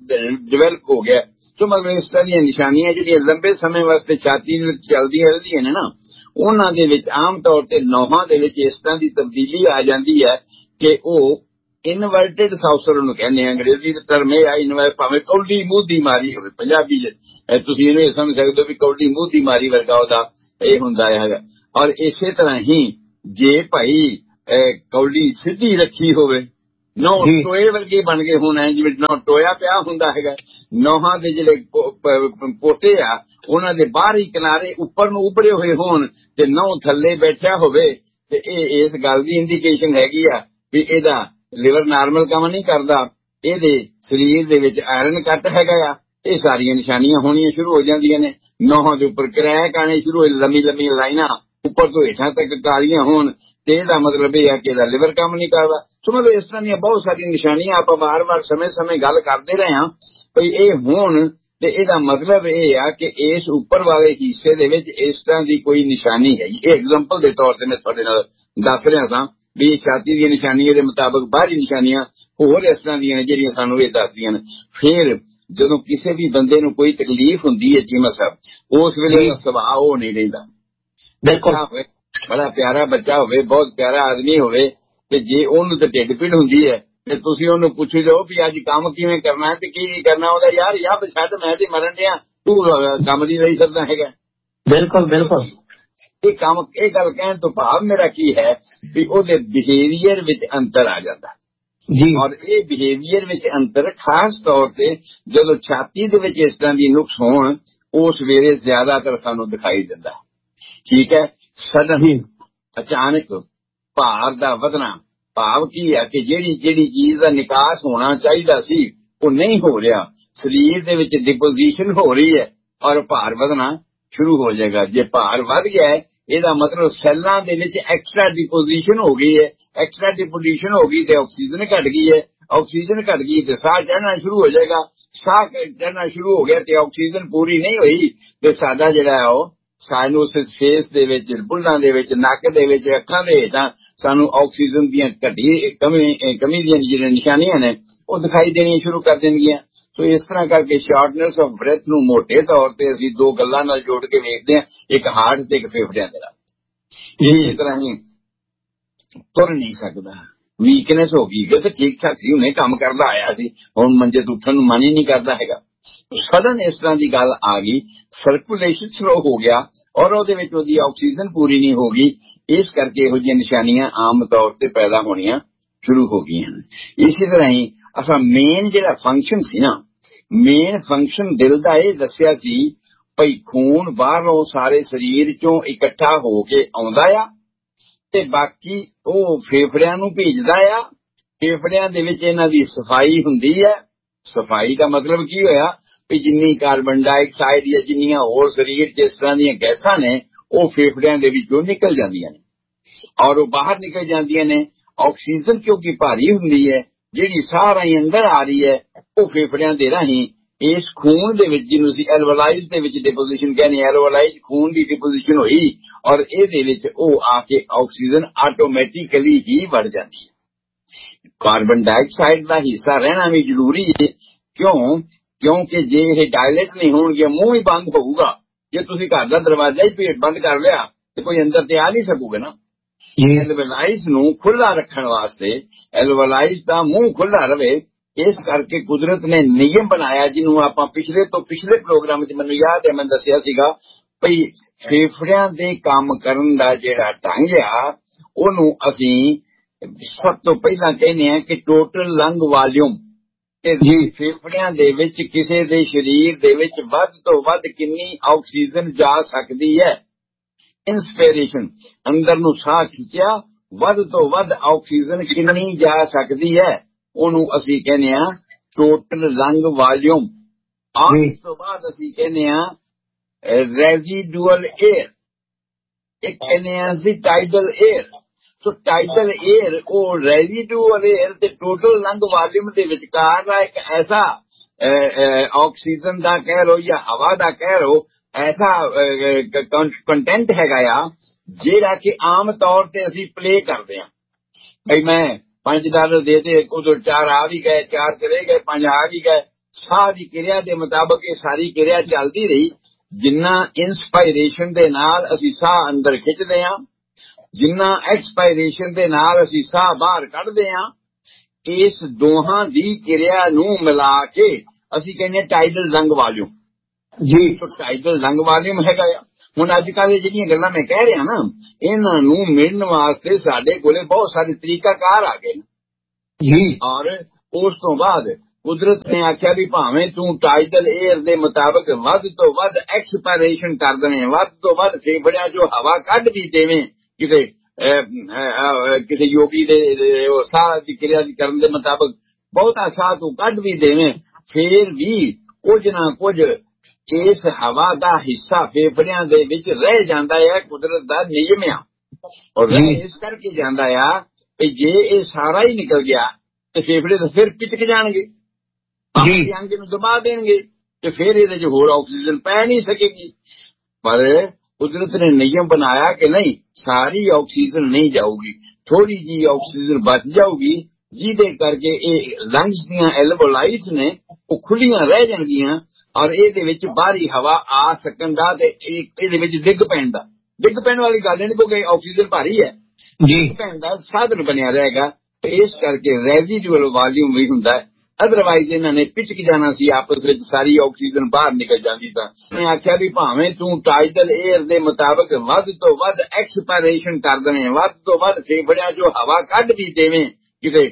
ਡਿਵੈਲਪ ਹੋ ਗਿਆ। ਸੋ ਮਤਲਬ ਇਸ ਤਰ੍ਹਾਂ ਦੀਆਂ ਨਿਸ਼ਾਨੀਆਂ ਜਿਹੜੀਆਂ ਲੰਬੇ ਸਮੇਂ ਵਾਸਤੇ ਛਾਤੀ ਵਿੱਚ ਚੱਲਦੀਆਂ ਰਹਿੰਦੀਆਂ ਨੇ ਨਾ, ਉਹਨਾਂ ਦੇ ਵਿੱਚ ਆਮ ਤੌਰ ਤੇ ਨੌਹਾਂ ਦੇ ਵਿੱਚ ਇਸ ਤਰ੍ਹਾਂ ਦੀ ਤਬਦੀਲੀ ਆ ਜਾਂਦੀ ਹੈ ਕਿ ਉਹ ਇਨਵਰਟਿਡ ਸਾਊਸਰ ਉਹਨੂੰ ਕਹਿੰਦੇ ਆ, ਅੰਗਰੇਜ਼ੀ ਦਾ ਟਰਮ ਇਹ ਆ ਇਨਵਰਟ, ਭਾਵੇਂ ਕੌਲੀ ਮੂੰਹ ਦੀ ਮਾਰੀ ਹੋਵੇ, ਪੰਜਾਬੀ ਚ ਤੁਸੀਂ ਇਹਨੂੰ ਇਹ ਸਮਝ ਸਕਦੇ ਹੋ ਵੀ ਕੌਲੀ ਮੂੰਹ ਦੀ ਮਾਰੀ ਵਰਗਾ ਉਹਦਾ ਇਹ ਹੁੰਦਾ ਹੈਗਾ। ਔਰ ਇਸੇ ਤਰ੍ਹਾਂ ਹੀ ਜੇ ਭਾਈ ਕੌਲੀ ਸਿੱਧੀ ਰੱਖੀ ਹੋਵੇ, ਨੌ ਟੋਏ ਵਰਗੇ ਬਣ ਗਏ ਹੁਣ, ਜਿਵੇਂ ਨੌ ਟੋਇਆ ਪਿਆ ਹੁੰਦਾ ਹੈਗਾ, ਨੌਹਾਂ ਦੇ ਜਿਹੜੇ ਪੋਤੇ ਆ ਉਹਨਾਂ ਦੇ ਬਾਹਰੀ ਕਿਨਾਰੇ ਉੱਪਰ ਨੂੰ ਉਭੜੇ ਹੋਏ ਹੋਣ ਤੇ ਨਹੁੰ ਥੱਲੇ ਬੈਠਿਆ ਹੋਵੇ, ਤੇ ਇਹ ਇਸ ਗੱਲ ਦੀ ਇੰਡੀਕੇਸ਼ਨ ਹੈਗੀ ਆ ਵੀ ਇਹਦਾ ਲਿਵਰ ਨਾਰਮਲ ਕੰਮ ਨਹੀਂ ਕਰਦਾ, ਇਹਦੇ ਸਰੀਰ ਦੇ ਵਿੱਚ ਆਇਰਨ ਘੱਟ ਹੈਗਾ ਆ। ਇਹ ਸਾਰੀਆਂ ਨਿਸ਼ਾਨੀਆਂ ਹੋਣੀਆਂ ਸ਼ੁਰੂ ਹੋ ਜਾਂਦੀਆਂ ਨੇ। ਨੌਹਾਂ ਦੇ ਉੱਪਰ ਕਰੈਕ ਆਣੇ ਸ਼ੁਰੂ ਹੋਏ, ਲੰਮੀ ਲੰਮੀਆਂ ਲਾਈਨਾਂ ਉੱਪਰ ਤੋਂ ਹੇਠਾਂ ਤੱਕ ਕਾਲੀਆਂ ਹੋਣ, ਤੇ ਇਹਦਾ ਮਤਲਬ ਇਹ ਆ ਕਿ ਇਹਦਾ ਲਿਵਰ ਕੰਮ ਨਹੀਂ ਕਰਦਾ। ਸੋ ਮਤਲਬ ਇਸ ਤਰ੍ਹਾਂ ਦੀਆਂ ਬਹੁਤ ਸਾਰੀਆਂ ਨਿਸ਼ਾਨੀਆਂ ਆਪਾਂ ਵਾਰ-ਵਾਰ ਸਮੇਂ-ਸਮੇਂ ਗੱਲ ਕਰਦੇ ਰਹੇ ਹਾਂ ਵੀ ਇਹ ਹੋਣ, ਤੇ ਇਹਦਾ ਮਤਲਬ ਇਹ ਆ ਕਿ ਇਸ ਉੱਪਰ ਵਾਲੇ ਹਿੱਸੇ ਦੇ ਵਿੱਚ ਇਸ ਤਰ੍ਹਾਂ ਦੀ ਕੋਈ ਨਿਸ਼ਾਨੀ ਹੈਗੀ। ਇਹ ਐਗਜ਼ਾਮਪਲ ਦੇ ਤੌਰ ਤੇ ਮੈਂ ਤੁਹਾਡੇ ਨਾਲ ਦੱਸ ਰਿਹਾ ਸਾਂ ਵੀ ਛਾਤੀ ਦੀਆਂ ਨਿਸ਼ਾਨੀਆਂ ਦੇ ਮੁਤਾਬਕ ਬਾਹਰੀ ਨਿਸ਼ਾਨੀਆਂ ਹੋਰ ਇਸ ਤਰ੍ਹਾਂ ਦੀਆਂ ਨੇ ਜਿਹੜੀਆਂ ਸਾਨੂੰ ਇਹ ਦੱਸਦੀਆਂ ਨੇ। ਫਿਰ ਜਦੋਂ ਕਿਸੇ ਵੀ ਬੰਦੇ ਨੂੰ ਕੋਈ ਤਕਲੀਫ ਹੁੰਦੀ ਹੈ ਚੀਮਾ ਸਾਹਿਬ, ਉਸ ਵੇਲੇ ਦਾ ਸੁਭਾਅ ਉਹ ਨਹੀਂ ਰਹਿੰਦਾ। ਬੱਚਾ ਹੋਵੇ, ਬੜਾ ਪਿਆਰਾ ਬੱਚਾ ਹੋਵੇ, ਬਹੁਤ ਪਿਆਰਾ ਆਦਮੀ ਹੋਵੇ, ਤੇ ਜੇ ਉਹਨੂੰ ਤਾਂ ਢਿੱਡ ਪੀੜ ਹੁੰਦੀ ਹੈ ਤੇ ਤੁਸੀਂ ਉਹਨੂੰ ਪੁੱਛ ਲਓ ਵੀ ਅੱਜ ਕੰਮ ਕਿਵੇਂ ਕਰਨਾ ਹੈ ਤੇ ਕੀ ਕਰਨਾ, ਉਹਦਾ ਯਾਰ ਯਾਰ ਛੱਡ, ਮੈਂ ਤੇ ਮਰਨ ਡਿਆ, ਤੂੰ ਕੰਮ ਦੀ ਲਈ ਕਰਦਾ ਹੈਗਾ। ਬਿਲਕੁਲ ਬਿਲਕੁਲ ਇਹ ਕੰਮ, ਇਹ ਗੱਲ ਕਹਿਣ ਤੋਂ ਭਾਵ ਮੇਰਾ ਕੀ ਹੈ ਵੀ ਉਹਦੇ ਬਿਹੇਵੀਅਰ ਵਿੱਚ ਅੰਤਰ ਆ ਜਾਂਦਾ ਜੀ। ਔਰ ਇਹ ਬਿਹੇਵੀਅਰ ਵਿੱਚ ਅੰਤਰ ਖਾਸ ਤੌਰ ਤੇ ਜਦੋਂ ਛਾਤੀ ਦੇ ਵਿੱਚ ਇਸ ਤਰ੍ਹਾਂ ਦੀ ਨੁਕਸ ਹੋਣ, ਉਸ ਵੇਲੇ ਜ਼ਿਆਦਾਤਰ ਸਾਨੂੰ ਦਿਖਾਈ ਦਿੰਦਾ। ਠੀਕ ਹੈ, ਸਡਨ ਅਚਾਨਕ ਭਾਰ ਦਾ ਵਧਣਾ, ਭਾਵ ਕੀ ਹੈ ਕਿ ਜਿਹੜੀ ਜਿਹੜੀ ਚੀਜ਼ ਦਾ ਨਿਕਾਸ ਹੋਣਾ ਚਾਹੀਦਾ ਸੀ ਉਹ ਨਹੀਂ ਹੋ ਰਿਹਾ, ਸਰੀਰ ਦੇ ਵਿੱਚ ਡਿਪੋਜੀਸ਼ਨ ਹੋ ਰਹੀ ਹੈ ਔਰ ਭਾਰ ਵਧਣਾ ਸ਼ੁਰੂ ਹੋ ਜਾਏਗਾ। ਜੇ ਭਾਰ ਵੱਧ ਗਿਆ ਹੈ ਇਹਦਾ ਮਤਲਬ ਸੈੱਲਾਂ ਦੇ ਵਿੱਚ ਐਕਸਟਰਾ ਡਿਪੋਜੀਸ਼ਨ ਹੋ ਗਈ ਹੈ, ਐਕਸਟਰਾ ਡਿਪੋਜੀਸ਼ਨ ਹੋ ਗਈ ਤੇ ਆਕਸੀਜਨ ਘਟ ਗਈ ਹੈ, ਆਕਸੀਜਨ ਘਟ ਗਈ ਤੇ ਸਾਹ ਚੜ੍ਹਨਾ ਸ਼ੁਰੂ ਹੋ ਜਾਏਗਾ, ਸਾਹ ਚੜ੍ਹਨਾ ਸ਼ੁਰੂ ਹੋ ਗਿਆ ਤੇ ਆਕਸੀਜਨ ਪੂਰੀ ਨਹੀਂ ਹੋਈ ਤੇ ਸਾਡਾ ਜਿਹੜਾ ਉਹ ਸਾਈਨੋਸਿਸ ਫੇਸ ਦੇ ਵਿੱਚ, ਬੁੱਲਾਂ ਦੇ ਵਿੱਚ, ਨੱਕ ਦੇ ਵਿੱਚ, ਅੱਖਾਂ ਦੇ ਹੇਠਾਂ ਸਾਨੂੰ ਆਕਸੀਜਨ ਦੀਆਂ ਘਟੀ ਕਮੀ ਕਮੀ ਦੀਆਂ ਜਿਹੜੀਆਂ ਨਿਸ਼ਾਨੀਆਂ ਨੇ ਉਹ ਦਿਖਾਈ ਦੇਣੀਆਂ ਸ਼ੁਰੂ ਕਰ ਦੇਣਗੀਆਂ। ਸੋ ਇਸ ਤਰ੍ਹਾਂ ਕਰਕੇ ਸ਼ਾਰਟਨੈਸ ਆਫ ਬ੍ਰੈਥ ਨੂੰ ਮੋਟੇ ਤੌਰ ਤੇ ਅਸੀਂ ਦੋ ਗੱਲਾਂ ਨਾਲ ਜੋੜ ਕੇ ਵੇਖਦੇ ਹਾਂ, ਇੱਕ ਹਾਰਟ ਤੇ ਇੱਕ ਫੇਫੜਿਆਂ ਦੇ ਨਾਲ। ਇਸੇ ਤਰ੍ਹਾਂ ਹੀ ਤੁਰ ਨਹੀਂ ਸਕਦਾ, ਵੀਕਨੈਸ ਹੋ ਗਈ ਕਿ ਠੀਕ ਠਾਕ ਸੀ, ਹੁਣੇ ਕੰਮ ਕਰਦਾ ਆਇਆ ਸੀ, ਹੁਣ ਮੰਜੇ ਤੋਂ ਉੱਠਣ ਨੂੰ ਮਨ ਹੀ ਨਹੀਂ ਕਰਦਾ ਹੈਗਾ। ਸਡਨ ਇਸ ਤਰ੍ਹਾਂ ਦੀ ਗੱਲ ਆ ਗਈ, ਸਰਕੂਲੇਸ਼ਨ ਸਲੋ ਹੋ ਗਿਆ ਔਰ ਉਹਦੇ ਵਿੱਚ ਉਹਦੀ ਆਕਸੀਜਨ ਪੂਰੀ ਨਹੀਂ ਹੋ ਗਈ, ਇਸ ਕਰਕੇ ਇਹੋ ਜਿਹੀਆਂ ਨਿਸ਼ਾਨੀਆਂ ਆਮ ਤੌਰ ਤੇ ਪੈਦਾ ਹੋਣੀਆਂ ਸ਼ੁਰੂ ਹੋ ਗਈਆਂ ਹਨ। ਇਸੇ ਤਰ੍ਹਾਂ ਹੀ ਅਸਾਂ ਮੇਨ ਜਿਹੜਾ ਫੰਕਸ਼ਨ ਸੀ ਨਾ, ਮੇਨ ਫੰਕਸ਼ਨ ਦਿਲ ਦਾ ਇਹ ਦੱਸਿਆ ਸੀ ਭਈ ਖੂਨ ਬਾਹਰੋਂ ਸਾਰੇ ਸਰੀਰ ਚੋਂ ਇਕੱਠਾ ਹੋ ਕੇ ਆਉਂਦਾ ਆ ਤੇ ਬਾਕੀ ਉਹ ਫੇਫੜਿਆਂ ਨੂੰ ਭੇਜਦਾ ਆ। ਫੇਫੜਿਆਂ ਦੇ ਵਿੱਚ ਇਹਨਾਂ ਦੀ ਸਫਾਈ ਹੁੰਦੀ ਹੈ। ਸਫਾਈ ਦਾ ਮਤਲਬ ਕੀ ਹੋਇਆ ਵੀ ਜਿੰਨੀ ਕਾਰਬਨ ਡਾਈਆਕਸਾਈਡ ਜਾਂ ਜਿੰਨੀਆਂ ਹੋਰ ਸਰੀਰ 'ਚ ਇਸ ਤਰ੍ਹਾਂ ਦੀਆਂ ਗੈਸਾਂ ਨੇ ਉਹ ਫੇਫੜਿਆਂ ਦੇ ਵਿੱਚੋਂ ਨਿਕਲ ਜਾਂਦੀਆਂ ਨੇ ਔਰ ਉਹ ਬਾਹਰ ਨਿਕਲ ਜਾਂਦੀਆਂ ਨੇ। ਆਕਸੀਜਨ ਕਿਉਂਕਿ ਭਾਰੀ ਹੁੰਦੀ ਹੈ, ਜਿਹੜੀ ਸਾਹ ਰਾਹੀਂ ਅੰਦਰ ਆ ਰਹੀ ਹੈ ਉਹ ਫੇਫੜਿਆਂ ਦੇ ਰਾਹੀਂ ਇਸ ਖੂਨ ਦੇ ਵਿੱਚ, ਜਿਹਨੂੰ ਅਸੀਂ ਐਲਵੋਲਾਈਜ਼ ਦੇ ਵਿੱਚ ਡਿਪੋਜੀਸ਼ਨ ਕਹਿੰਦੇ, ਐਲਵੋਲਾਈਜ਼ ਖੂਨ ਦੀ ਡਿਪੋਜੀਸ਼ਨ ਹੋਈ ਔਰ ਇਹਦੇ ਵਿੱਚ ਉਹ ਆ ਕੇ ਆਕਸੀਜਨ ਆਟੋਮੈਟਿਕਲੀ ਹੀ ਵੜ ਜਾਂਦੀ ਹੈ। ਕਾਰਬਨ ਡਾਈਆਕਸਾਈਡ ਦਾ ਹਿੱਸਾ ਰਹਿਣਾ ਵੀ ਜ਼ਰੂਰੀ ਹੈ। ਕਿਉਂ? ਕਿਉਂਕਿ ਜੇ ਇਹ ਡਾਇਲੇਟ ਨਹੀਂ ਹੋਣਗੇ, ਮੂੰਹ ਹੀ ਬੰਦ ਹੋਊਗਾ। ਜੇ ਤੁਸੀਂ ਘਰ ਦਾ ਦਰਵਾਜ਼ਾ ਹੀ ਪੇਟ ਬੰਦ ਕਰ ਲਿਆ ਤੇ ਕੋਈ ਅੰਦਰ ਤੇ ਆ ਨਹੀਂ ਸਕੂਗਾ ਨਾ। ਐਲਵੋਲਾਈਜ਼ ਨੂੰ ਖੁੱਲਾ ਰੱਖਣ ਵਾਸਤੇ, ਐਲਵੋਲਾਈਜ਼ ਦਾ ਮੂੰਹ ਖੁੱਲਾ ਰਵੇ, ਇਸ ਕਰਕੇ ਕੁਦਰਤ ਨੇ ਨਿਯਮ ਬਣਾਇਆ, ਜਿਹਨੂੰ ਆਪਾਂ ਪਿਛਲੇ ਤੋਂ ਪਿਛਲੇ ਪ੍ਰੋਗਰਾਮ 'ਚ ਮੈਨੂੰ ਯਾਦ ਹੈ ਮੈਂ ਦੱਸਿਆ ਸੀਗਾ ਭਈ ਫੇਫੜਿਆਂ ਦੇ ਕੰਮ ਕਰਨ ਦਾ ਜਿਹੜਾ ਢੰਗ ਆ ਉਹਨੂੰ ਅਸੀਂ ਸਭ ਤੋਂ ਪਹਿਲਾਂ ਕਹਿੰਦੇ ਆ ਕਿ ਟੋਟਲ ਲੰਗ ਵਾਲੀਅਮ। ਤੇ ਫੇਫੜਿਆਂ ਦੇ ਵਿੱਚ ਕਿਸੇ ਦੇ ਸਰੀਰ ਦੇ ਵਿੱਚ ਵੱਧ ਤੋਂ ਵੱਧ ਕਿੰਨੀ ਆਕਸੀਜਨ ਜਾ ਸਕਦੀ ਹੈ। ਇੰਸਪੀਰੇਸ਼ਨ, ਅੰਦਰ ਨੂੰ ਸਾਹ ਖਿੱਚਿਆ, ਵੱਧ ਤੋਂ ਵੱਧ ਆਕਸੀਜਨ ਕਿੰਨੀ ਜਾ ਸਕਦੀ ਹੈ ਉਹਨੂੰ ਅਸੀਂ ਕਹਿੰਦੇ ਆ ਟੋਟਲ ਲੰਗ ਵਾਲੀਅਮ। ਔਰ ਇਸ ਤੋਂ ਬਾਅਦ ਅਸੀਂ ਕਹਿੰਦੇ ਆ ਰੈਜ਼ੀਡੂਅਲ ਏਅਰ, ਇੱਕ ਕਹਿੰਦੇ ਆ ਅਸੀਂ ਟਾਈਡਲ ਏਅਰ। ਸੋ ਟਾਈਡਲ ਏਅਰ ਉਹ ਰੈਜ਼ੀਡੂਅਲ ਏਅਰ ਤੇ ਟੋਟਲ ਲੰਗ ਵਾਲੀਅਮ ਦੇ ਵਿਚਕਾਰ ਦਾ ਇੱਕ ਐਸਾ ਆਕਸੀਜਨ ਦਾ ਕਹਿ ਲੋ ਜਾਂ ਹਵਾ ਦਾ ਕਹਿ ਲੋ ਐਸਾ ਕੰਟੈਂਟ ਹੈਗਾ ਆ ਜਿਹੜਾ ਕਿ ਆਮ ਤੌਰ ਤੇ ਅਸੀਂ ਪਲੇ ਕਰਦੇ ਹਾਂ। ਬਈ ਮੈਂ ਪੰਜ ਡਾਲਰ ਦੇ ਦੇ, ਉਦੋਂ ਚਾਰ ਆ ਵੀ ਗਏ, ਚਾਰ ਚਲੇ ਗਏ, ਪੰਜ ਆ ਵੀ ਗਏ। ਸਾਹ ਦੀ ਕਿਰਿਆ ਦੇ ਮੁਤਾਬਕ ਇਹ ਸਾਰੀ ਕਿਰਿਆ ਚੱਲਦੀ ਰਹੀ। ਜਿੰਨਾ ਇੰਸਪਾਇਰੇਸ਼ਨ ਦੇ ਨਾਲ ਅਸੀਂ ਸਾਹ ਅੰਦਰ ਖਿੱਚਦੇ ਹਾਂ, ਜਿੰਨਾ ਐਕਸਪਾਇਰੇਸ਼ਨ ਦੇ ਨਾਲ ਅਸੀਂ ਸਾਹ ਬਾਹਰ ਕੱਢਦੇ ਹਾਂ, ਇਸ ਦੋਹਾਂ ਦੀ ਕਿਰਿਆ ਨੂੰ ਮਿਲਾ ਕੇ ਅਸੀਂ ਕਹਿੰਦੇ ਟਾਈਡਲ ਲੰਗ ਵਾਲੀਅਮ ਜੀ। ਟਾਈਡਲ ਲੰਗ ਵਾਲੀਅਮ ਹੈਗਾ ਆ। ਹੁਣ ਅੱਜ ਕੱਲ੍ਹ ਜਿਹੜੀਆਂ ਗੱਲਾਂ ਮੈਂ ਕਹਿ ਰਿਹਾ ਨਾ, ਇਹਨਾਂ ਨੂੰ ਮਿਲਣ ਵਾਸਤੇ ਸਾਡੇ ਕੋਲੇ ਬਹੁਤ ਸਾਰੇ ਤਰੀਕਾਕਾਰ ਆ ਗਏ ਜੀ। ਔਰ ਉਸ ਤੋਂ ਬਾਅਦ ਕੁਦਰਤ ਨੇ ਆਖਿਆ ਵੀ ਭਾਵੇਂ ਤੂੰ ਟਾਈਡਲ ਏਅਰ ਦੇ ਮੁਤਾਬਕ ਵੱਧ ਤੋਂ ਵੱਧ ਐਕਸਪਾਇਰੇਸ਼ਨ ਕਰ ਦੇਵੇਂ, ਵੱਧ ਤੋਂ ਵੱਧ ਫੇਫੜਿਆਂ ਚੋਂ ਹਵਾ ਕੱਢ ਵੀ ਦੇਵੇਂ, ਕਿਤੇ ਕਿਸੇ ਯੋਗੀ ਦੇ ਸਾਹ ਦੀ ਕਿਰਿਆ ਕਰਨ ਦੇ ਮੁਤਾਬਕ ਬਹੁਤਾ ਸਾਹ ਤੂੰ ਕੱਢ ਵੀ ਦੇਵੇਂ, ਫੇਰ ਵੀ ਕੁਝ ਨਾ ਕੁਝ ਇਸ ਹਵਾ ਦਾ ਹਿੱਸਾ ਫੇਫੜਿਆਂ ਦੇ ਵਿੱਚ ਰਹਿ ਜਾਂਦਾ ਹੈ। ਕੁਦਰਤ ਦਾ ਨਿਯਮ ਆ। ਔਰ ਇਸ ਕਰਕੇ ਜਾਂਦਾ ਆ ਕਿ ਜੇ ਇਹ ਸਾਰਾ ਹੀ ਨਿਕਲ ਗਿਆ ਤੇ ਫੇਫੜੇ ਤਾਂ ਫਿਰ ਪਿਚਕ ਜਾਣਗੇ, ਆਪਣੇ ਅੰਗ ਨੂੰ ਦਬਾ ਦੇਣਗੇ ਤੇ ਫਿਰ ਇਹਦੇ ਚ ਹੋਰ ਆਕਸੀਜਨ ਪੈ ਨਹੀਂ ਸਕੇਗੀ। ਪਰ ਕੁਦਰਤ ਨੇ ਨਿਯਮ ਬਣਾਇਆ ਕਿ ਨਹੀਂ, ਸਾਰੀ ਆਕਸੀਜਨ ਨਹੀਂ ਜਾਊਗੀ, ਥੋੜੀ ਜੀ ਆਕਸੀਜਨ ਬਚ ਜਾਊਗੀ, ਜਿਹਦੇ ਕਰਕੇ ਇਹ ਲੰਗਸ ਦੀਆਂ ਐਲਵੋਲਾਈਟਸ ਨੇ ਉਹ ਖੁੱਲੀਆਂ ਰਹਿ ਜਾਣਗੀਆਂ ਔਰ ਇਹਦੇ ਵਿੱਚ ਬਾਹਰੀ ਹਵਾ ਆ ਸਕਣ ਦਾ ਤੇ ਇਹਦੇ ਵਿੱਚ ਡਿੱਗ ਪੈਣ ਦਾ, ਡਿੱਗ ਪੈਣ ਵਾਲੀ ਗੱਲ ਨਹੀਂ, ਕਿਉਂਕਿ ਆਕਸੀਜਨ ਭਾਰੀ ਹੈ, ਡਿੱਗ ਪੈਣ ਦਾ ਸਾਧਨ ਬਣਿਆ ਰਹੇਗਾ। ਤੇ ਇਸ ਕਰਕੇ ਰੈਜ਼ੀਡੂਅਲ ਵਾਲੀਅਮ ਵੀ ਹੁੰਦਾ ਹੈ। ਅਦਰਵਾਈਜ਼ ਇਹਨਾਂ ਨੇ ਪਿਚਕ ਜਾਣਾ ਸੀ ਆਪਸ ਵਿੱਚ, ਸਾਰੀ ਆਕਸੀਜਨ ਬਾਹਰ ਨਿਕਲ ਜਾਂਦੀ। ਤਾਂ ਮੈਂ ਆਖਿਆ ਵੀ ਭਾਵੇਂ ਤੂੰ ਟਾਈਡਲ ਏਅਰ ਦੇ ਮੁਤਾਬਕ ਵੱਧ ਤੋਂ ਵੱਧ ਐਕਸਪਾਇਰੇਸ਼ਨ ਕਰ ਦੇਵੇਂ, ਵੱਧ ਤੋਂ ਵੱਧ ਫੇਫੜਿਆਂ ਚੋਂ ਹਵਾ ਕੱਢ ਵੀ ਦੇਵੇਂ, ਕਿਤੇ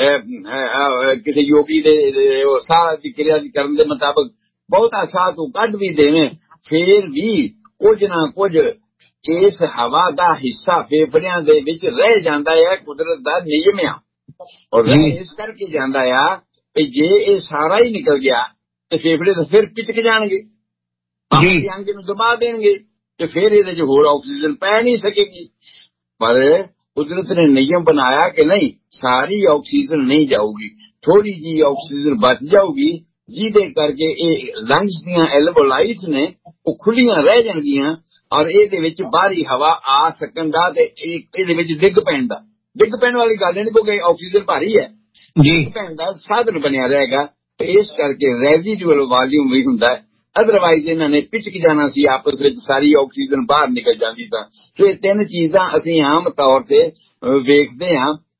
ਕਿਸੇ ਯੋਗੀ ਦੇ ਸਾਹ ਦੀ ਕਿਰਿਆ ਕਰਨ ਦੇ ਮੁਤਾਬਕ ਬਹੁਤਾ ਸਾਹ ਤੂੰ ਕੱਢ ਵੀ ਦੇਵੇਂ, ਫੇਰ ਵੀ ਕੁਝ ਨਾ ਕੁਝ ਇਸ ਹਵਾ ਦਾ ਹਿੱਸਾ ਫੇਫੜਿਆਂ ਦੇ ਵਿੱਚ ਰਹਿ ਜਾਂਦਾ ਹੈ। ਕੁਦਰਤ ਦਾ ਨਿਯਮ ਆ। ਔਰ ਇਸ ਕਰਕੇ ਜਾਂਦਾ ਆ ਕਿ ਜੇ ਇਹ ਸਾਰਾ ਹੀ ਨਿਕਲ ਗਿਆ ਤੇ ਫੇਫੜੇ ਤਾਂ ਫਿਰ ਪਿਚਕ ਜਾਣਗੇ, ਆਪਣੇ ਅੰਗ ਨੂੰ ਦਬਾ ਦੇਣਗੇ ਤੇ ਫਿਰ ਇਹਦੇ ਚ ਹੋਰ ਆਕਸੀਜਨ ਪੈ ਨਹੀਂ ਸਕੇਗੀ। ਪਰ ਕੁਦਰਤ ਨੇ ਨਿਯਮ ਬਣਾਇਆ ਕਿ ਨਹੀਂ, ਸਾਰੀ ਆਕਸੀਜਨ ਨਹੀਂ ਜਾਊਗੀ, ਥੋੜੀ ਜੀ ਆਕਸੀਜਨ ਬਚ ਜਾਊਗੀ, ਜਿਹਦੇ ਕਰਕੇ ਇਹ ਲੰਗਸ ਦੀਆਂ ਐਲਵੋਲਾਈਟਸ ਨੇ ਉਹ ਖੁੱਲੀਆਂ ਰਹਿ ਜਾਣਗੀਆਂ ਔਰ ਇਹਦੇ ਵਿੱਚ ਬਾਹਰੀ ਹਵਾ ਆ ਸਕਣ ਦਾ ਤੇ ਇਹਦੇ ਵਿੱਚ ਡਿੱਗ ਪੈਣ ਦਾ, ਡਿੱਗ ਪੈਣ ਵਾਲੀ ਗੱਲ ਨਹੀਂ, ਕਿਉਂਕਿ ਆਕਸੀਜਨ ਭਾਰੀ ਹੈ, ਡਿੱਗ ਪੈਣ ਦਾ ਸਾਧਨ ਬਣਿਆ ਰਹੇਗਾ। ਤੇ ਇਸ ਕਰਕੇ ਰੈਜ਼ੀਡੂਅਲ ਵਾਲੀਅਮ ਵੀ ਹੁੰਦਾ ਹੈ। ਅਦਰਵਾਈਜ਼ ਇਹਨਾਂ ਨੇ ਪਿਚਕ ਜਾਣਾ ਸੀ ਆਪਸ ਵਿੱਚ, ਸਾਰੀ ਆਕਸੀਜਨ ਬਾਹਰ ਨਿਕਲ ਜਾਂਦੀ। ਤਾਂ ਇਹ ਤਿੰਨ ਚੀਜ਼ਾਂ ਅਸੀਂ ਆਮ ਤੌਰ ਤੇ ਵੇਖਦੇ ਹਾਂ